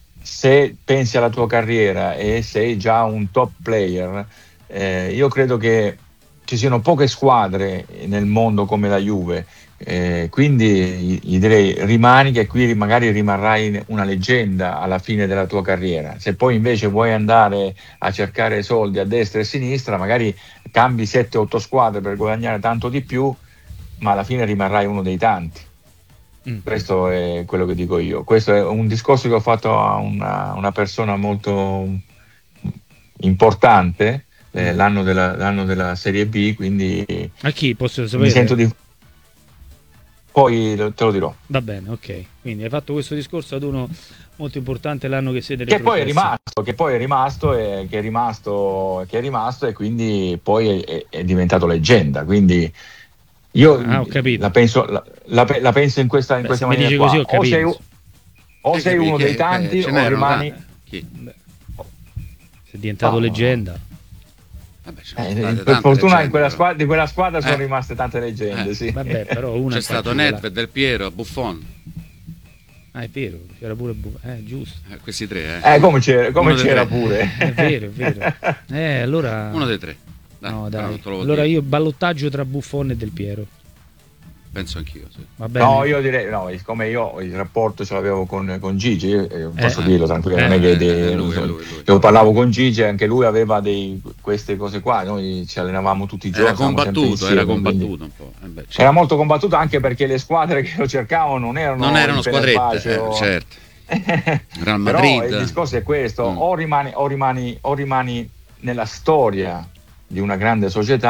se pensi alla tua carriera e sei già un top player, eh, io credo che ci siano poche squadre nel mondo come la Juve, eh, quindi gli, gli direi rimani, che qui magari rimarrai una leggenda alla fine della tua carriera. Se poi invece vuoi andare a cercare soldi a destra e a sinistra, magari cambi sette otto squadre per guadagnare tanto di più, ma alla fine rimarrai uno dei tanti. Mm. Questo è quello che dico io. Questo è un discorso che ho fatto a una, una persona molto importante, eh, l'anno, della, l'anno della Serie B, quindi a chi posso sapere? Mi sento di... Poi te lo dirò. Va bene, ok. Quindi hai fatto questo discorso ad uno molto importante l'anno che siete che poi è rimasto, che poi è rimasto e che è rimasto, che è rimasto e quindi poi è, è diventato leggenda. Quindi io ah, ho capito. la penso la, la, la penso in questa in Beh, questa se maniera mi qua. Così, ho o sei, o eh, sei uno che, dei tanti che, o rimani chi? Sei diventato oh. leggenda. Vabbè, eh, per fortuna leggende, in quella squadra, però. di quella squadra sono eh. rimaste tante leggende, eh. sì. Vabbè, però una c'è stato Nedved, Del Piero, Buffon. Ah, è vero, c'era pure eh, giusto. Eh, questi tre, eh. Eh, come c'era, come c'era tre. pure. È vero, è vero. Eh, allora uno dei tre. Dai, no, dai. Allora dire. Io ballottaggio tra Buffon e Del Piero. Penso anch'io, sì. Va bene. No, io direi, no, come io il rapporto ce l'avevo con, con Gigi, eh, posso eh, dirlo tranquillamente, eh, non è che eh, dei, lui, so, lui, lui. io parlavo con Gigi, anche lui aveva dei, queste cose qua, noi ci allenavamo tutti i giorni. Era combattuto, insieme, era combattuto quindi, un po'. Eh beh, certo. Era molto combattuto anche perché le squadre che lo cercavano non erano, non erano squadrette, o... eh, certo. Real Madrid. Però il discorso è questo, mm. o, rimani, o, rimani, o rimani nella storia di una grande società